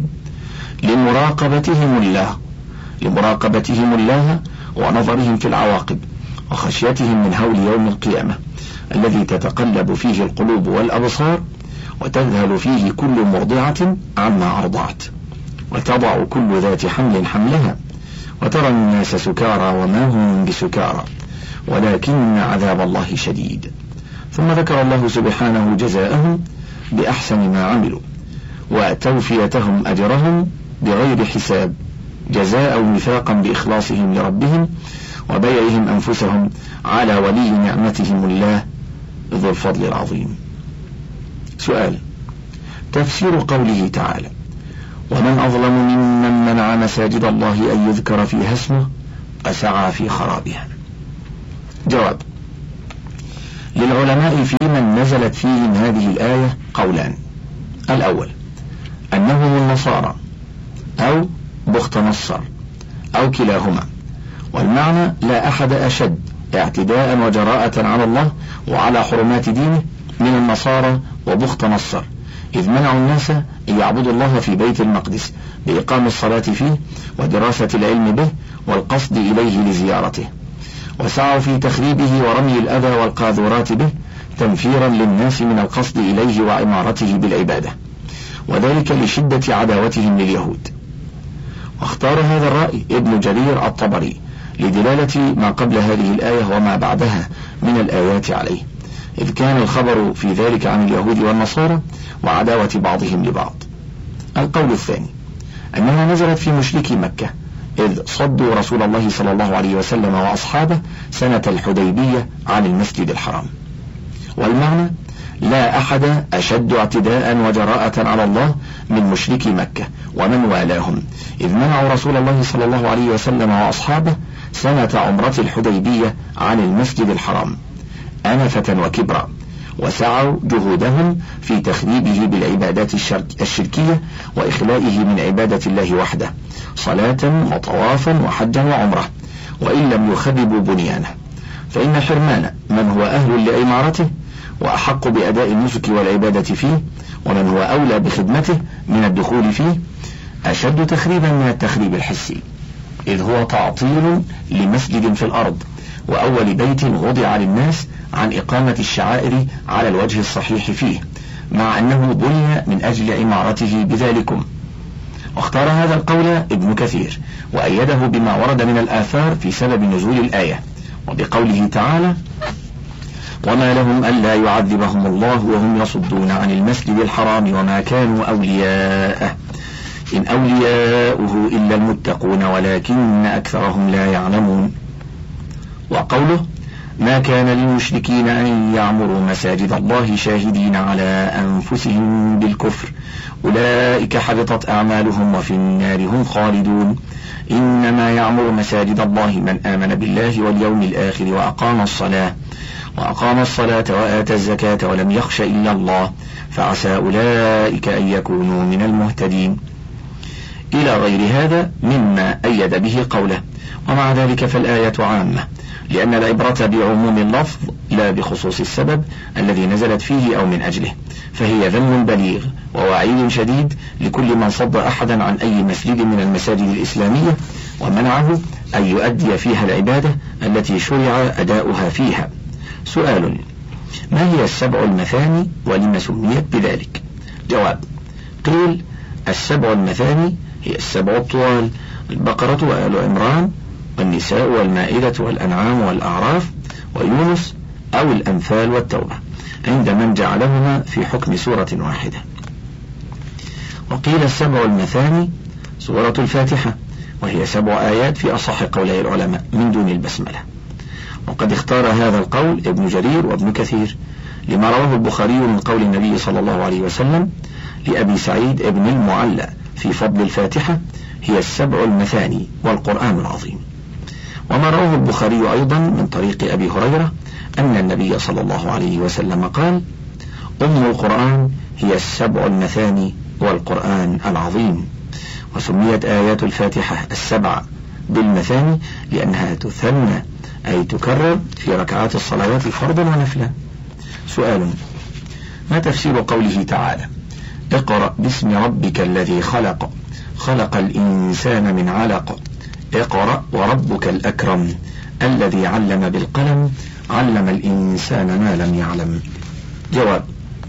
لمراقبتهم الله ونظرهم في العواقب وخشيتهم من هول يوم القيامة الذي تتقلب فيه القلوب والأبصار وتذهل فيه كل مرضعة عما أرضعت وتضع كل ذات حمل حملها وترى الناس سكارى وما هم بسكارى ولكن عذاب الله شديد. ثم ذكر الله سبحانه جزاءهم بأحسن ما عملوا وتوفيتهم أجرهم بغير حساب، جزاء وفاقا بإخلاصهم لربهم وبيعهم أنفسهم على ولي نعمتهم الله ذو الفضل العظيم. سؤال: تفسير قوله تعالى: ومن أظلم ممن منع مساجد الله أن يذكر فيها اسمه وسعى في خرابها. جواب: للعلماء في من نزلت فيهم هذه الآية قولان: الأول أنهم النصارى أو بخت نصر أو كلاهما، والمعنى لا أحد أشد اعتداء وجراءة على الله وعلى حرمات دينه من النصارى وبخت نصر، إذ منعوا الناس أن يعبدوا الله في بيت المقدس بإقام الصلاة فيه ودراسة العلم به والقصد إليه لزيارته، وسعوا في تخريبه ورمي الأذى والقاذورات به تنفيرا للناس من القصد إليه وعمارته بالعبادة، وذلك لشدة عداوتهم لليهود. واختار هذا الرأي ابن جرير الطبري لدلالة ما قبل هذه الآية وما بعدها من الآيات عليه، إذ كان الخبر في ذلك عن اليهود والنصارى وعداوة بعضهم لبعض. القول الثاني أنها نزلت في مشركي مكة، إذ صدوا رسول الله صلى الله عليه وسلم وأصحابه سنة الحديبية عن المسجد الحرام، والمعنى لا أحد أشد اعتداء وجراءة على الله من مشركي مكة ومن والاهم، إذ منعوا رسول الله صلى الله عليه وسلم وأصحابه سنة عمرة الحديبية عن المسجد الحرام أنفة وكبرا، وسعوا جهودهم في تخريبه بالعبادات الشركية وإخلائه من عبادة الله وحده صلاة وطوافا وحجا وعمرة، وإن لم يخربوا بنيانه، فإن حرمان من هو أهل لعمارته وأحق بأداء النسك والعبادة فيه ومن هو أولى بخدمته من الدخول فيه أشد تخريبا من التخريب الحسي، إذ هو تعطيل لمسجد في الأرض وأول بيت وضع للناس عن إقامة الشعائر على الوجه الصحيح فيه، مع أنه بني من أجل عمارته بذلكم. واختار هذا القول ابن كثير وأيده بما ورد من الآثار في سبب نزول الآية، وبقوله تعالى: وما لهم ألا يعذبهم الله وهم يصدون عن المسجد الحرام وما كانوا أولياءه إن أولياؤه إلا المتقون ولكن أكثرهم لا يعلمون. وقوله: ما كان للمشركين أن يعمروا مساجد الله شاهدين على أنفسهم بالكفر أولئك حبطت أعمالهم وفي النار هم خالدون إنما يعمر مساجد الله من آمن بالله واليوم الآخر وأقام الصلاة وآتى الزكاة ولم يخش إلا الله فعسى أولئك أن يكونوا من المهتدين، إلى غير هذا مما أيد به قوله. ومع ذلك فالآية عامة، لأن العبرة بعموم اللفظ لا بخصوص السبب الذي نزلت فيه أو من أجله، فهي ذم بليغ ووعيد شديد لكل من صد أحدا عن أي مسجد من المساجد الإسلامية ومنعه أن يؤدي فيها العبادة التي شرع أداؤها فيها. سؤال: ما هي السبع المثاني ولم سميت بذلك؟ جواب: قيل: السبع المثاني هي السبع الطوال: البقرة وآل عمران والنساء والمائدة والأنعام والأعراف ويونس أو الأنفال والتوبة، عند من جعلهما في حكم سورة واحدة. وقيل السبع المثاني سورة الفاتحة، وهي 7 آيات في أصح قولي العلماء من دون البسملة. وقد اختار هذا القول ابن جرير وابن كثير لما رواه البخاري من قول النبي صلى الله عليه وسلم لأبي سعيد ابن المعلى في فضل الفاتحة: هي السبع المثاني والقرآن العظيم. وما رواه البخاري أيضا من طريق أبي هريرة أن النبي صلى الله عليه وسلم قال: أم القرآن هي السبع المثاني والقرآن العظيم. وسميت آيات الفاتحة 7 بالمثاني لأنها تثنى أي تكرر في ركعات الصلوات فرضا ونفلا. سؤال: ما تفسير قوله تعالى: اقرأ باسم ربك الذي خلق الإنسان من علق اقرأ وربك الأكرم الذي علم بالقلم علم الإنسان ما لم يعلم؟ جواب: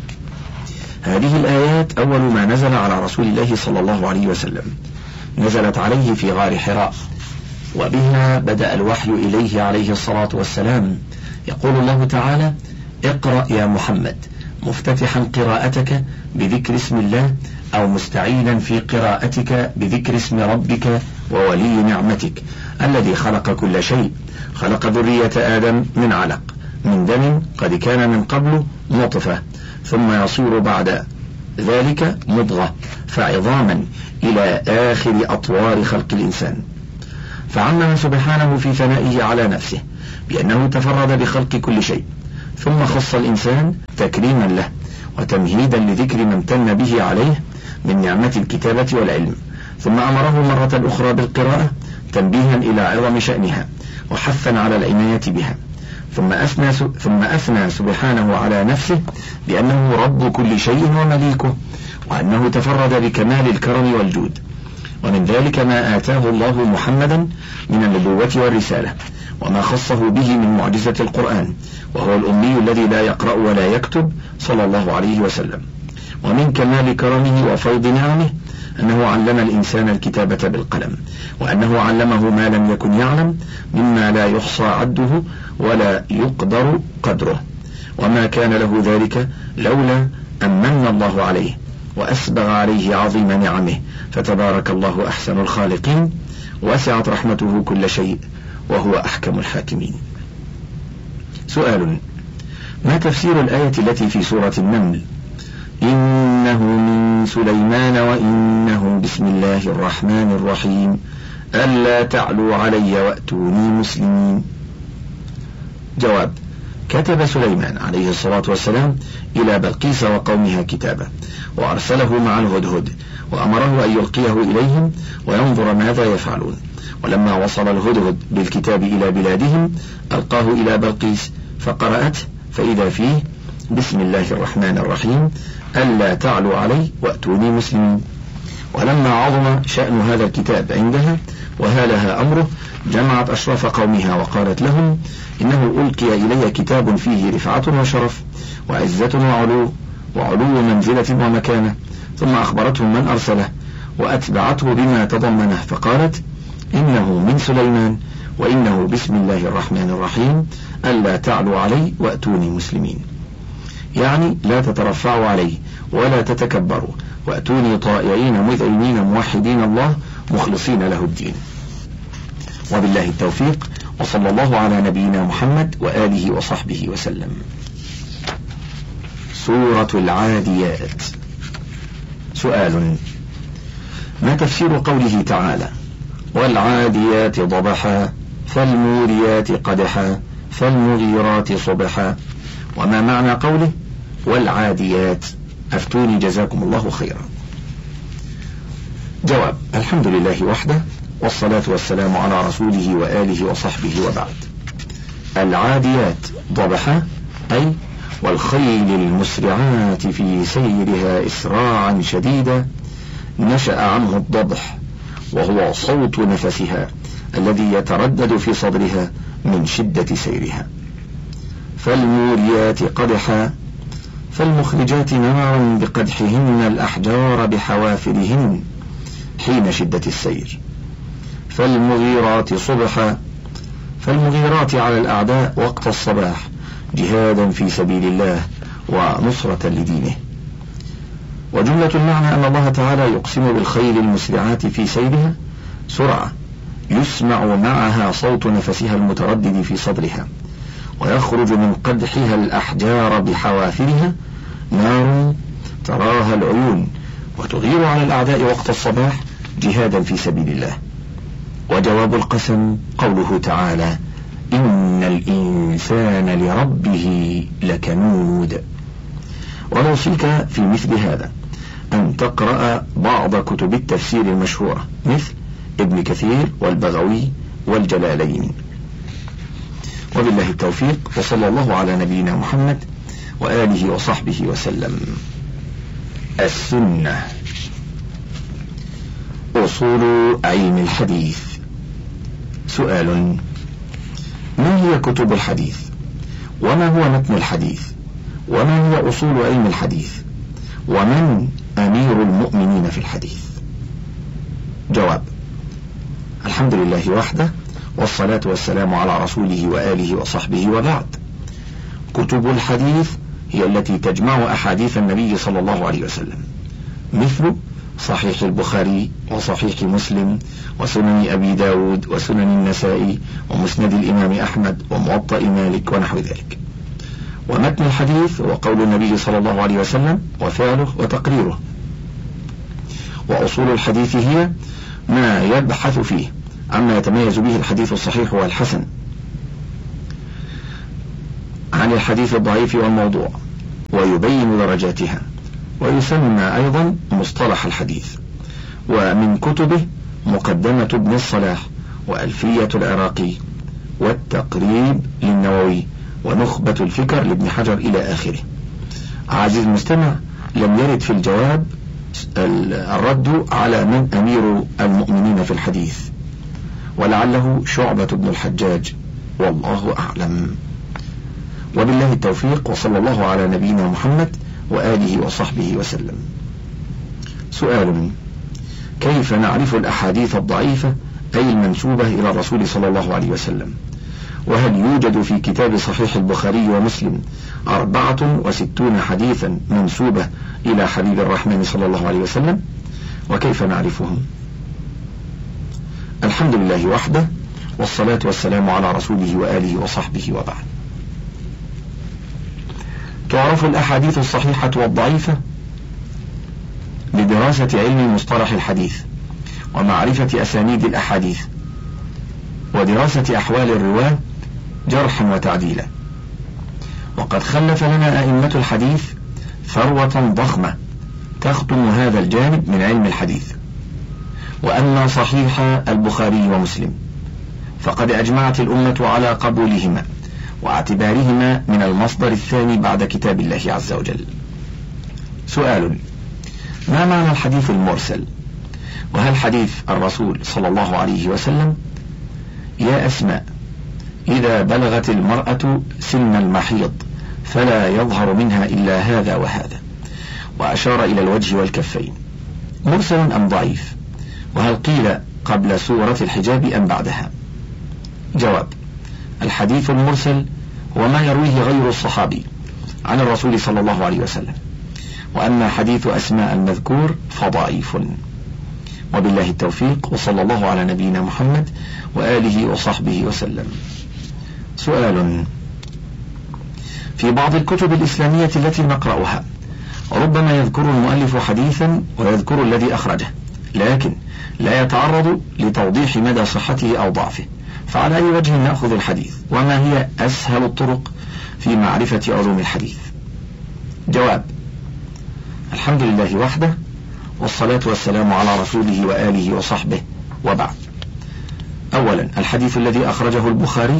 هذه الآيات أول ما نزل على رسول الله صلى الله عليه وسلم، نزلت عليه في غار حراء، وبها بدأ الوحي إليه عليه الصلاة والسلام. يقول الله تعالى: اقرأ يا محمد، مفتتحا قراءتك بذكر اسم الله أو مستعينا في قراءتك بذكر اسم ربك وولي نعمتك الذي خلق كل شيء، خلق ذرية آدم من علق من دم قد كان من قبل نطفة ثم يصير بعد ذلك مضغة فعظاما إلى آخر أطوار خلق الإنسان. فعمم سبحانه في ثنائه على نفسه بأنه تفرد بخلق كل شيء، ثم خص الإنسان تكريما له وتمهيدا لذكر ما امتن به عليه من نعمة الكتابة والعلم، ثم أمره مرة أخرى بالقراءة تنبيها إلى عظم شأنها وحثا على العناية بها، ثم أثنى سبحانه على نفسه بأنه رب كل شيء ومليكه، وأنه تفرد بكمال الكرم والجود. ومن ذلك ما آتاه الله محمدا من النبوة والرسالة، وما خصه به من معجزة القرآن، وهو الأمي الذي لا يقرأ ولا يكتب صلى الله عليه وسلم. ومن كمال كرمه وفيض نعمه أنه علم الإنسان الكتابة بالقلم، وأنه علمه ما لم يكن يعلم مما لا يحصى عده ولا يقدر قدره، وما كان له ذلك لولا أن من الله عليه وأسبغ عليه عظيم نعمه، فتبارك الله أحسن الخالقين، وسعت رحمته كل شيء، وهو أحكم الحاكمين. سؤال: ما تفسير الآية التي في سورة النمل: إنه من سليمان وإنه بسم الله الرحمن الرحيم ألا تعلوا علي وأتوني مسلمين؟ جواب: كتب سليمان عليه الصلاة والسلام إلى بلقيس وقومها كتابا، وأرسله مع الهدهد، وأمره أن يلقيه إليهم وينظر ماذا يفعلون. ولما وصل الهدهد بالكتاب إلى بلادهم ألقاه إلى بلقيس فقرأته، فإذا فيه: بسم الله الرحمن الرحيم ألا تعلوا علي وأتوني مسلمين. ولما عظم شأن هذا الكتاب عندها وهالها أمره، جمعت أشراف قومها وقالت لهم: إنه ألقي إلي كتاب فيه رفعة وشرف وعزة وعلو منزلة ومكانة. ثم أخبرتهم من أرسله وأتبعته بما تضمنه، فقالت: إنه من سليمان وإنه بسم الله الرحمن الرحيم ألا تعلوا علي وأتوني مسلمين، يعني لا تترفعوا عليه ولا تتكبروا، وأتوني طائعين مذعنين موحدين الله مخلصين له الدين. وبالله التوفيق، وصلى الله على نبينا محمد وآله وصحبه وسلم. سورة العاديات. سؤال: ما تفسير قوله تعالى: والعاديات ضبحا فالموريات قدحا فالمغيرات صبحا؟ وما معنى قوله والعاديات؟ أفتوني جزاكم الله خيرا. جواب: الحمد لله وحده، والصلاة والسلام على رسوله وآله وصحبه، وبعد. العاديات ضبحا أي والخيل المسرعات في سيرها إسراعا شديدا، نشأ عنه الضبح، وهو صوت نفسها الذي يتردد في صدرها من شدة سيرها. فالموريات قدحا فالمخرجات نارا بقدحهن الأحجار بحوافرهن حين شدة السير. فالمغيرات صبحا فالمغيرات على الأعداء وقت الصباح جهادا في سبيل الله ونصرة لدينه. وجملة المعنى أن الله تعالى يقسم بالخيل المسرعات في سيرها سرعة يسمع معها صوت نفسها المتردد في صدرها، ويخرج من قدحها الأحجار بحوافرها نار تراها العيون وتغير على الأعداء وقت الصباح جهادا في سبيل الله. وجواب القسم قوله تعالى: إن الإنسان لربه لكنود. ونوصيك في مثل هذا أن تقرأ بعض كتب التفسير المشهورة مثل ابن كثير والبغوي والجلالين. وبالله التوفيق، وصلى الله على نبينا محمد وآله وصحبه وسلم. السنة. أصول علم الحديث. سؤال: ما هي كتب الحديث؟ وما هو متن الحديث؟ وما هي أصول علم الحديث؟ ومن أمير المؤمنين في الحديث؟ جواب: الحمد لله وحده، والصلاة والسلام على رسوله وآله وصحبه، وبعد. كتب الحديث هي التي تجمع أحاديث النبي صلى الله عليه وسلم، مثل صحيح البخاري وصحيح مسلم وسنن أبي داود وسنن النسائي ومسند الإمام أحمد وموطأ مالك ونحو ذلك. ومتن الحديث وقول النبي صلى الله عليه وسلم وفعله وتقريره. وأصول الحديث هي ما يبحث فيه عما يتميز به الحديث الصحيح والحسن عن الحديث الضعيف والموضوع، ويبين درجاتها، ويسمى أيضا مصطلح الحديث. ومن كتبه مقدمة ابن الصلاح، وألفية العراقي، والتقريب للنووي، ونخبة الفكر لابن حجر إلى آخره. عزيز المستمع، لم يرد في الجواب الرد على من أمير المؤمنين في الحديث، ولعله شعبة بن الحجاج، والله أعلم. وبالله التوفيق، وصلى الله على نبينا محمد وآله وصحبه وسلم. سؤال: كيف نعرف الأحاديث الضعيفة أي المنسوبة إلى الرسول صلى الله عليه وسلم؟ وهل يوجد في كتاب صحيح البخاري ومسلم 64 حديثا منسوبة إلى حبيب الرحمن صلى الله عليه وسلم؟ وكيف نعرفهم؟ الحمد لله وحده، والصلاة والسلام على رسوله وآله وصحبه وبعد. تعرف الأحاديث الصحيحة والضعيفة بدراسة علم مصطلح الحديث، ومعرفة أسانيد الأحاديث، ودراسة أحوال الرواة جرحا وتعديلا. وقد خلف لنا أئمة الحديث ثروة ضخمة تخدم هذا الجانب من علم الحديث. وأما صحيح البخاري ومسلم فقد أجمعت الأمة على قبولهما واعتبارهما من المصدر الثاني بعد كتاب الله عز وجل. سؤال: ما معنى الحديث المرسل؟ وهل حديث الرسول صلى الله عليه وسلم: يا أسماء، إذا بلغت المرأة سن المحيض فلا يظهر منها إلا هذا وهذا، وأشار إلى الوجه والكفين، مرسل أم ضعيف؟ وهل قيل قبل سورة الحجاب أم بعدها؟ جواب: الحديث المرسل هو ما يرويه غير الصحابي عن الرسول صلى الله عليه وسلم. وأما حديث أسماء المذكور فضعيف. وبالله التوفيق، وصلى الله على نبينا محمد وآله وصحبه وسلم. سؤال: في بعض الكتب الإسلامية التي نقرأها ربما يذكر المؤلف حديثا ويذكر الذي أخرجه، لكن لا يتعرض لتوضيح مدى صحته أو ضعفه، فعلى أي وجه نأخذ الحديث؟ وما هي أسهل الطرق في معرفة علوم الحديث؟ جواب: الحمد لله وحده، والصلاة والسلام على رسوله وآله وصحبه وبعد. أولا، الحديث الذي أخرجه البخاري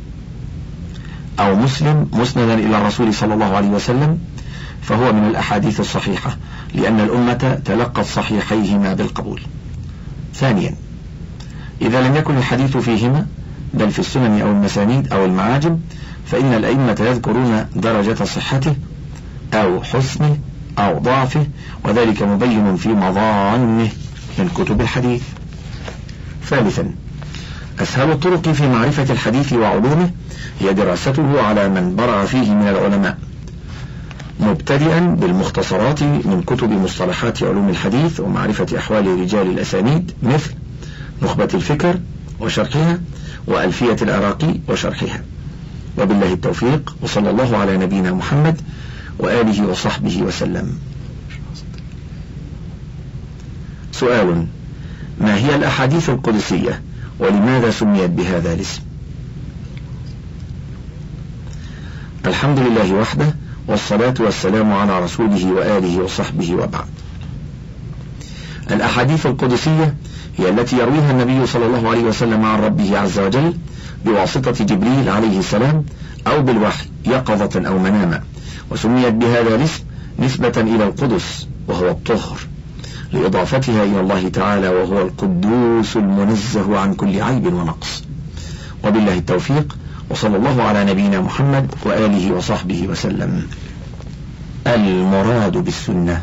أو مسلم مسندا إلى الرسول صلى الله عليه وسلم فهو من الأحاديث الصحيحة، لأن الأمة تلقت صحيحيهما بالقبول. ثانيا، إذا لم يكن الحديث فيهما بل في السنن أو المسانيد أو المعاجم، فإن الأئمة يذكرون درجة صحته أو حسنه أو ضعفه، وذلك مبين في مظانه من كتب الحديث. ثالثا، أسهل الطرق في معرفة الحديث وعلومه هي دراسته على من برع فيه من العلماء، مبتدئا بالمختصرات من كتب مصطلحات علوم الحديث ومعرفة أحوال رجال الأسانيد، مثل نخبة الفكر وشرحها، وألفية العراقي وشرحها. وبالله التوفيق، وصلى الله على نبينا محمد وآله وصحبه وسلم. سؤال: ما هي الأحاديث القدسية، ولماذا سميت بهذا الاسم؟ الحمد لله وحده، والصلاة والسلام على رسوله وآله وصحبه وبعد. الأحاديث القدسية هي التي يرويها النبي صلى الله عليه وسلم عن ربه عز وجل بواسطة جبريل عليه السلام أو بالوحي يقظة أو مناما، وسميت بهذا الاسم نسبة إلى القدس وهو الطهر، لإضافتها إلى الله تعالى وهو القدوس المنزه عن كل عيب ونقص. وبالله التوفيق، وصلى الله على نبينا محمد وآله وصحبه وسلم. المراد بالسنة.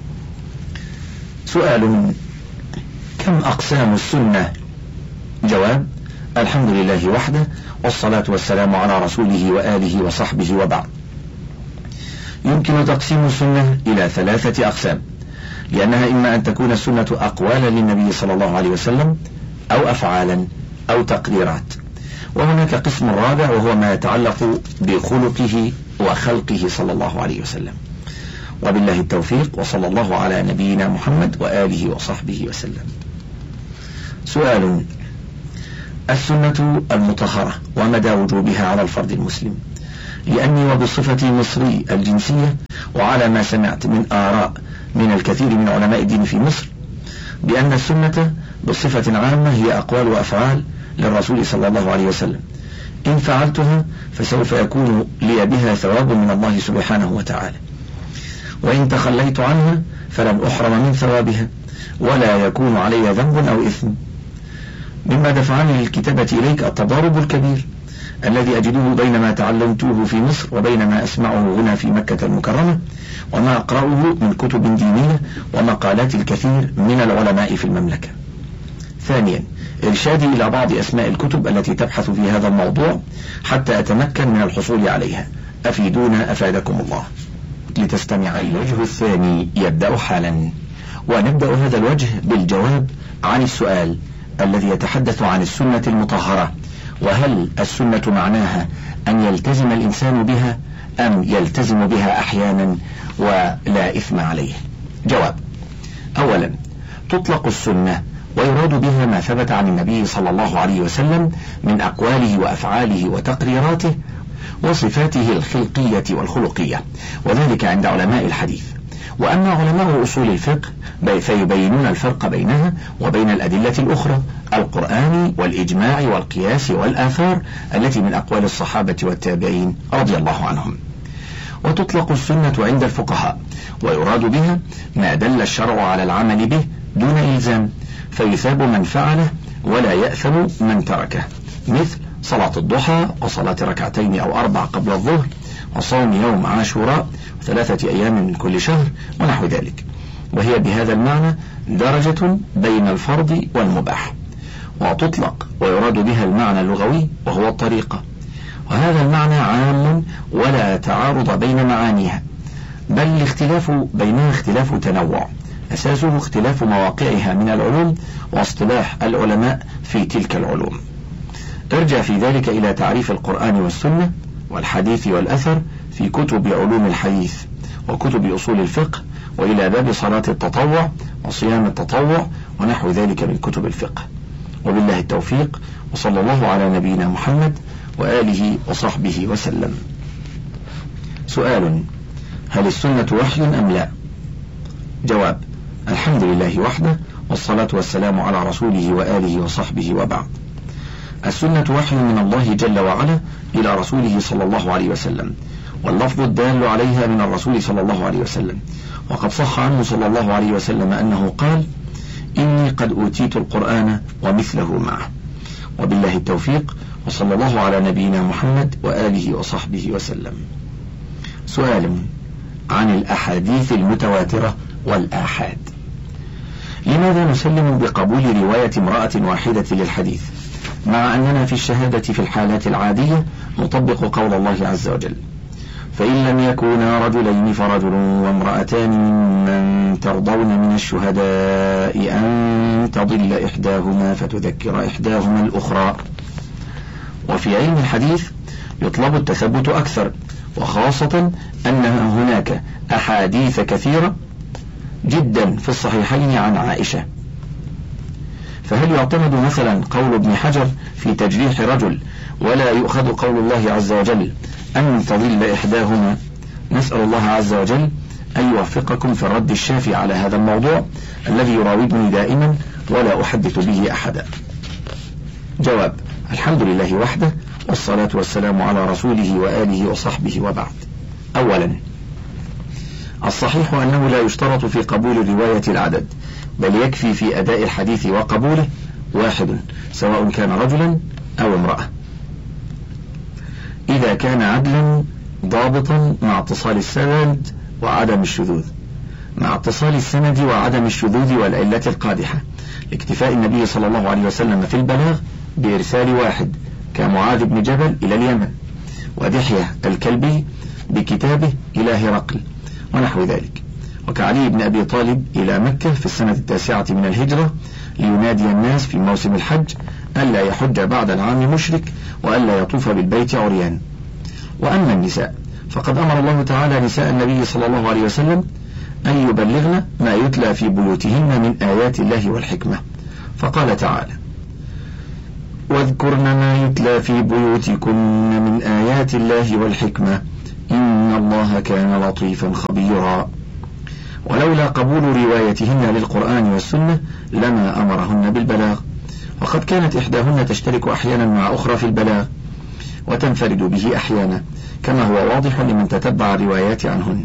سؤال: كم أقسام السنة؟ جواب: الحمد لله وحده، والصلاة والسلام على رسوله وآله وصحبه وبعد. يمكن تقسيم السنة إلى 3 أقسام، لأنها إما أن تكون السنة أقوالا للنبي صلى الله عليه وسلم، أو أفعالا، أو تقريرات. وهناك قسم رابع وهو ما يتعلق بخلقه وخلقه صلى الله عليه وسلم. وبالله التوفيق، وصلى الله على نبينا محمد وآله وصحبه وسلم. سؤال: السنة المطهرة ومدى وجوبها على الفرد المسلم؟ لأني وبصفتي مصري الجنسية، وعلى ما سمعت من آراء من الكثير من علماء الدين في مصر، بأن السنة بصفة عامة هي أقوال وأفعال للرسول صلى الله عليه وسلم، إن فعلتها فسوف يكون لي بها ثواب من الله سبحانه وتعالى، وإن تخليت عنها فلن أحرم من ثوابها ولا يكون علي ذنب أو إثم. مما دفعني للكتابة إليك التضارب الكبير الذي أجده بين ما تعلمته في مصر وبين ما أسمعه هنا في مكة المكرمة، وما أقرأه من كتب دينية ومقالات الكثير من العلماء في المملكة. ثانيا، إرشادي إلى بعض أسماء الكتب التي تبحث في هذا الموضوع حتى أتمكن من الحصول عليها. أفيدونا أفادكم الله. لتستمع. الوجه الثاني يبدأ حالا، ونبدأ هذا الوجه بالجواب عن السؤال الذي يتحدث عن السنة المطهرة، وهل السنة معناها أن يلتزم الإنسان بها أم يلتزم بها أحيانا ولا إثم عليه؟ جواب: أولا، تطلق السنة ويراد بها ما ثبت عن النبي صلى الله عليه وسلم من أقواله وأفعاله وتقريراته وصفاته الخلقية والخلقية، وذلك عند علماء الحديث. وأما علماء أصول الفقه فيبينون الفرق بينها وبين الأدلة الأخرى، القرآن والإجماع والقياس والآثار التي من أقوال الصحابة والتابعين رضي الله عنهم. وتطلق السنة عند الفقهاء ويراد بها ما دل الشرع على العمل به دون إلزام، فيثاب من فعله ولا يأثم من تركه، مثل صلاة الضحى وصلاة 2 أو 4 قبل الظهر، وصوم يوم عاشوراء 3 أيام من كل شهر ونحو ذلك. وهي بهذا المعنى درجة بين الفرض والمباح. وتطلق ويراد بها المعنى اللغوي وهو الطريقة، وهذا المعنى عام ولا تعارض بين معانيها، بل الاختلاف بينها اختلاف تنوع أساسه اختلاف مواقعها من العلوم واصطلاح العلماء في تلك العلوم. ارجع في ذلك إلى تعريف القرآن والسنة والحديث والأثر في كتب علوم الحديث وكتب أصول الفقه، وإلى باب صلاة التطوع وصيام التطوع ونحو ذلك من كتب الفقه. وبالله التوفيق، وصلى الله على نبينا محمد وآله وصحبه وسلم. سؤال: هل السنة وحي أم لا؟ جواب: الحمد لله وحده، والصلاة والسلام على رسوله وآله وصحبه، وبعد. السنة وحي من الله جل وعلا إلى رسوله صلى الله عليه وسلم، واللفظ الدال عليها من الرسول صلى الله عليه وسلم. وقد صح عنه صلى الله عليه وسلم أنه قال: إني قد أوتيت القرآن ومثله معه. وبالله التوفيق، وصلى الله على نبينا محمد وآله وصحبه وسلم. سؤال عن الأحاديث المتواترة والآحاد: لماذا نسلم بقبول رواية امرأة واحدة للحديث مع أننا في الشهادة في الحالات العادية نطبق قول الله عز وجل: فإن لم يكونا رجلين فرجل وامرأتان ممن ترضون من الشهداء أن تضل إحداهما فتذكر إحداهما الأخرى. وفي علم الحديث يطلب التثبت أكثر، وخاصة أن هناك أحاديث كثيرة جدا في الصحيحين عن عائشة. فهل يعتمد مثلا قول ابن حجر في تجريح رجل ولا يؤخذ قول الله عز وجل أن تضل إحداهما؟ نسأل الله عز وجل أن يوفقكم في الرد الشافي على هذا الموضوع الذي يراودني دائما ولا أحدث به أحدا. جواب: الحمد لله وحده، والصلاة والسلام على رسوله وآله وصحبه، وبعد. أولا، الصحيح أنه لا يشترط في قبول الرواية العدد، بل يكفي في أداء الحديث وقبوله واحد، سواء كان رجلا أو امرأة، إذا كان عدلا ضابطا مع اتصال السند وعدم الشذوذ، مع اتصال السند وعدم الشذوذ والعلة القادحة، لاكتفاء النبي صلى الله عليه وسلم في البلاغ بإرسال واحد كمعاذ بن جبل إلى اليمن، ودحية الكلبي بكتابه إلى هرقل ونحو ذلك، وكعلي بن أبي طالب إلى مكة في السنة 9 من الهجرة لينادي الناس في موسم الحج ألا يحج بعد العام مشرك وألا يطوف بالبيت عريان. وأما النساء فقد أمر الله تعالى نساء النبي صلى الله عليه وسلم أن يبلغن ما يتلى في بيوتهن من آيات الله والحكمة، فقال تعالى: واذكرن ما يتلى في بيوتكن من آيات الله والحكمة إن الله كان لطيفا خبيرا. ولولا قبول روايتهن للقرآن والسنة لما أمرهن بالبلاغ، وقد كانت إحداهن تشترك أحيانا مع أخرى في البلاغ وتنفرد به أحيانا، كما هو واضح لمن تتبع الروايات عنهن،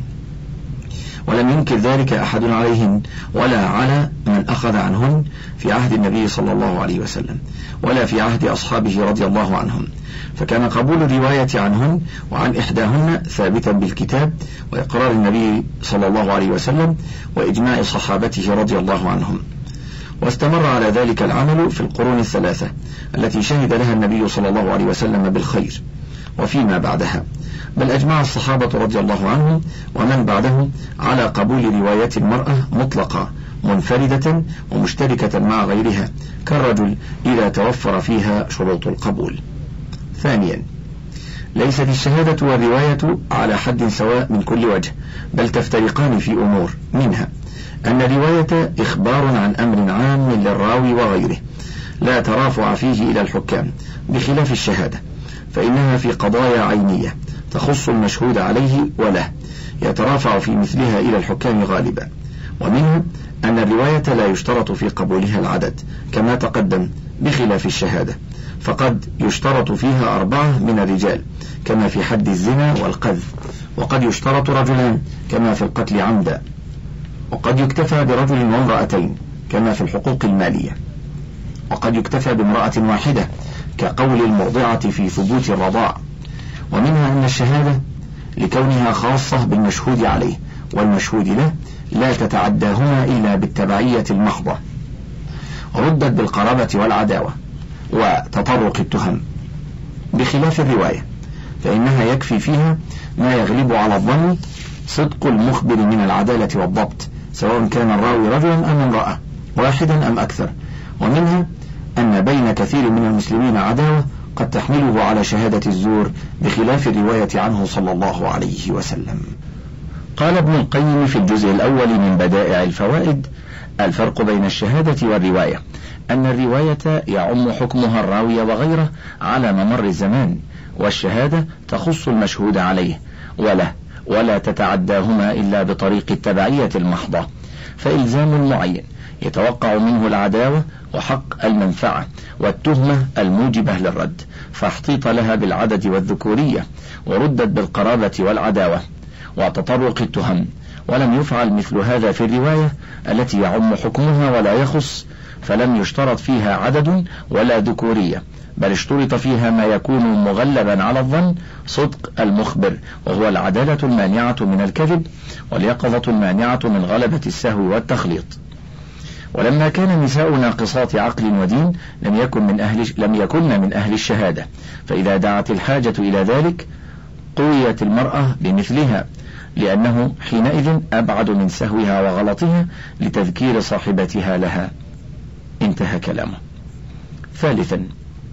ولم ينكر ذلك أحد عليهن ولا على من أخذ عنهن في عهد النبي صلى الله عليه وسلم ولا في عهد أصحابه رضي الله عنهم، فكان قبول الرواية عنهن وعن إحداهن ثابتا بالكتاب وإقرار النبي صلى الله عليه وسلم وإجماع صحابته رضي الله عنهم. واستمر على ذلك العمل في القرون الثلاثة التي شهد لها النبي صلى الله عليه وسلم بالخير وفيما بعدها، بل أجمع الصحابة رضي الله عنهم ومن بعدهم على قبول رواية المرأة مطلقة منفردة ومشتركة مع غيرها كالرجل إذا توفر فيها شروط القبول. ثانيا، ليست الشهادة والرواية على حد سواء من كل وجه، بل تفترقان في أمور، منها أن الرواية إخبار عن أمر عام للراوي وغيره لا ترافع فيه إلى الحكام، بخلاف الشهادة فإنها في قضايا عينية تخص المشهود عليه وله يترافع في مثلها إلى الحكام غالبا. ومنها أن الرواية لا يشترط في قبولها العدد كما تقدم، بخلاف الشهادة فقد يشترط فيها 4 من الرجال كما في حد الزنا والقذف، وقد يشترط رجلان كما في القتل عمدا، وقد يكتفى برجل وامرأتين كما في الحقوق المالية، وقد يكتفى بامرأة واحدة كقول المرضعة في ثبوت الرضاع. ومنها أن الشهادة لكونها خاصة بالمشهود عليه والمشهود له لا تتعداهما إلا بالتبعية المحضة، ردت بالقرابة والعداوة وتطرق التهم، بخلاف الرواية فإنها يكفي فيها ما يغلب على الظن صدق المخبر من العدالة والضبط، سواء كان الراوي رجلا أم امرأة، واحدا أم أكثر. ومنها أن بين كثير من المسلمين عداوة قد تحمله على شهادة الزور، بخلاف الرواية عنه صلى الله عليه وسلم. قال ابن القيم في الجزء الأول من بدائع الفوائد: الفرق بين الشهادة والرواية أن الرواية يعم حكمها الراوي وغيره على ممر الزمان، والشهادة تخص المشهود عليه وله ولا تتعداهما إلا بطريق التبعية المحضة، فإلزام المعين يتوقع منه العداوة وحق المنفعة والتهمة الموجبة للرد، فاحتيط لها بالعدد والذكورية وردت بالقرابة والعداوة وتطرق التهم، ولم يفعل مثل هذا في الرواية التي يعم حكمها ولا يخص، فلم يشترط فيها عدد ولا ذكورية، بل اشترط فيها ما يكون مغلبا على الظن صدق المخبر، وهو العدالة المانعة من الكذب واليقظة المانعة من غلبة السهو والتخليط. ولما كان النساء ناقصات عقل ودين لم يكن من أهل الشهادة، فإذا دعت الحاجة إلى ذلك قويت المرأة بمثلها، لأنه حينئذ أبعد من سهوها وغلطها لتذكير صاحبتها لها. انتهى كلامه. ثالثا،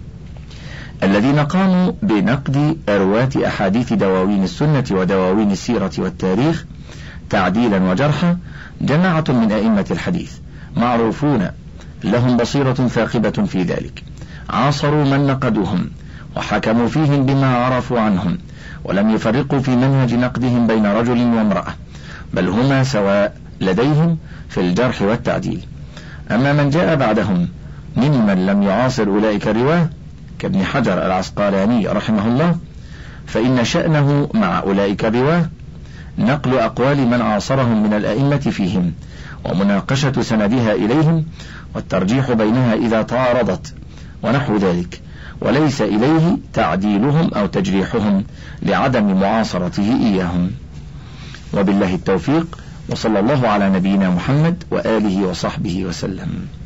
الذين قاموا بنقد رواة أحاديث دواوين السنة ودواوين السيرة والتاريخ تعديلا وجرحا جماعة من أئمة الحديث معروفون لهم بصيرة ثاقبة في ذلك، عاصروا من نقدوهم وحكموا فيهم بما عرفوا عنهم، ولم يفرقوا في منهج نقدهم بين رجل وامرأة، بل هما سواء لديهم في الجرح والتعديل. أما من جاء بعدهم ممن لم يعاصر أولئك الرواه كابن حجر العسقلاني رحمه الله، فإن شأنه مع أولئك الرواه نقل أقوال من عاصرهم من الأئمة فيهم ومناقشة سندها إليهم والترجيح بينها إذا تعارضت ونحو ذلك، وليس إليه تعديلهم أو تجريحهم لعدم معاصرته إياهم. وبالله التوفيق، وصلى الله على نبينا محمد وآله وصحبه وسلم.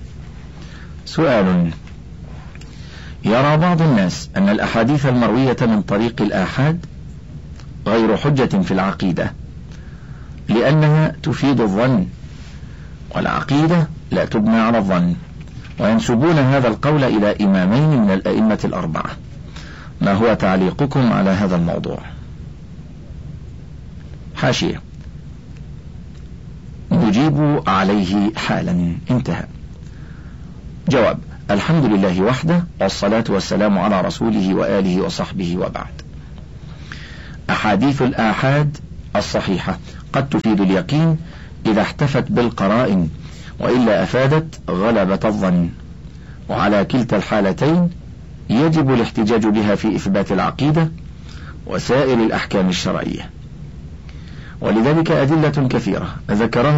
سؤال: يرى بعض الناس أن الأحاديث المروية من طريق الآحاد غير حجة في العقيدة لأنها تفيد الظن، والعقيدة لا تبنى على الظن، وينسبون هذا القول إلى إمامين من الأئمة الأربعة. ما هو تعليقكم على هذا الموضوع؟ حاشية: نجيب عليه حالا. انتهى. جواب: الحمد لله وحده، والصلاة والسلام على رسوله وآله وصحبه، وبعد. أحاديث الآحاد الصحيحة قد تفيد اليقين إذا احتفت بالقرائن، وإلا أفادت غلبة الظن، وعلى كلتا الحالتين يجب الاحتجاج بها في إثبات العقيدة وسائر الأحكام الشرعية، ولذلك أدلة كثيرة ذكرها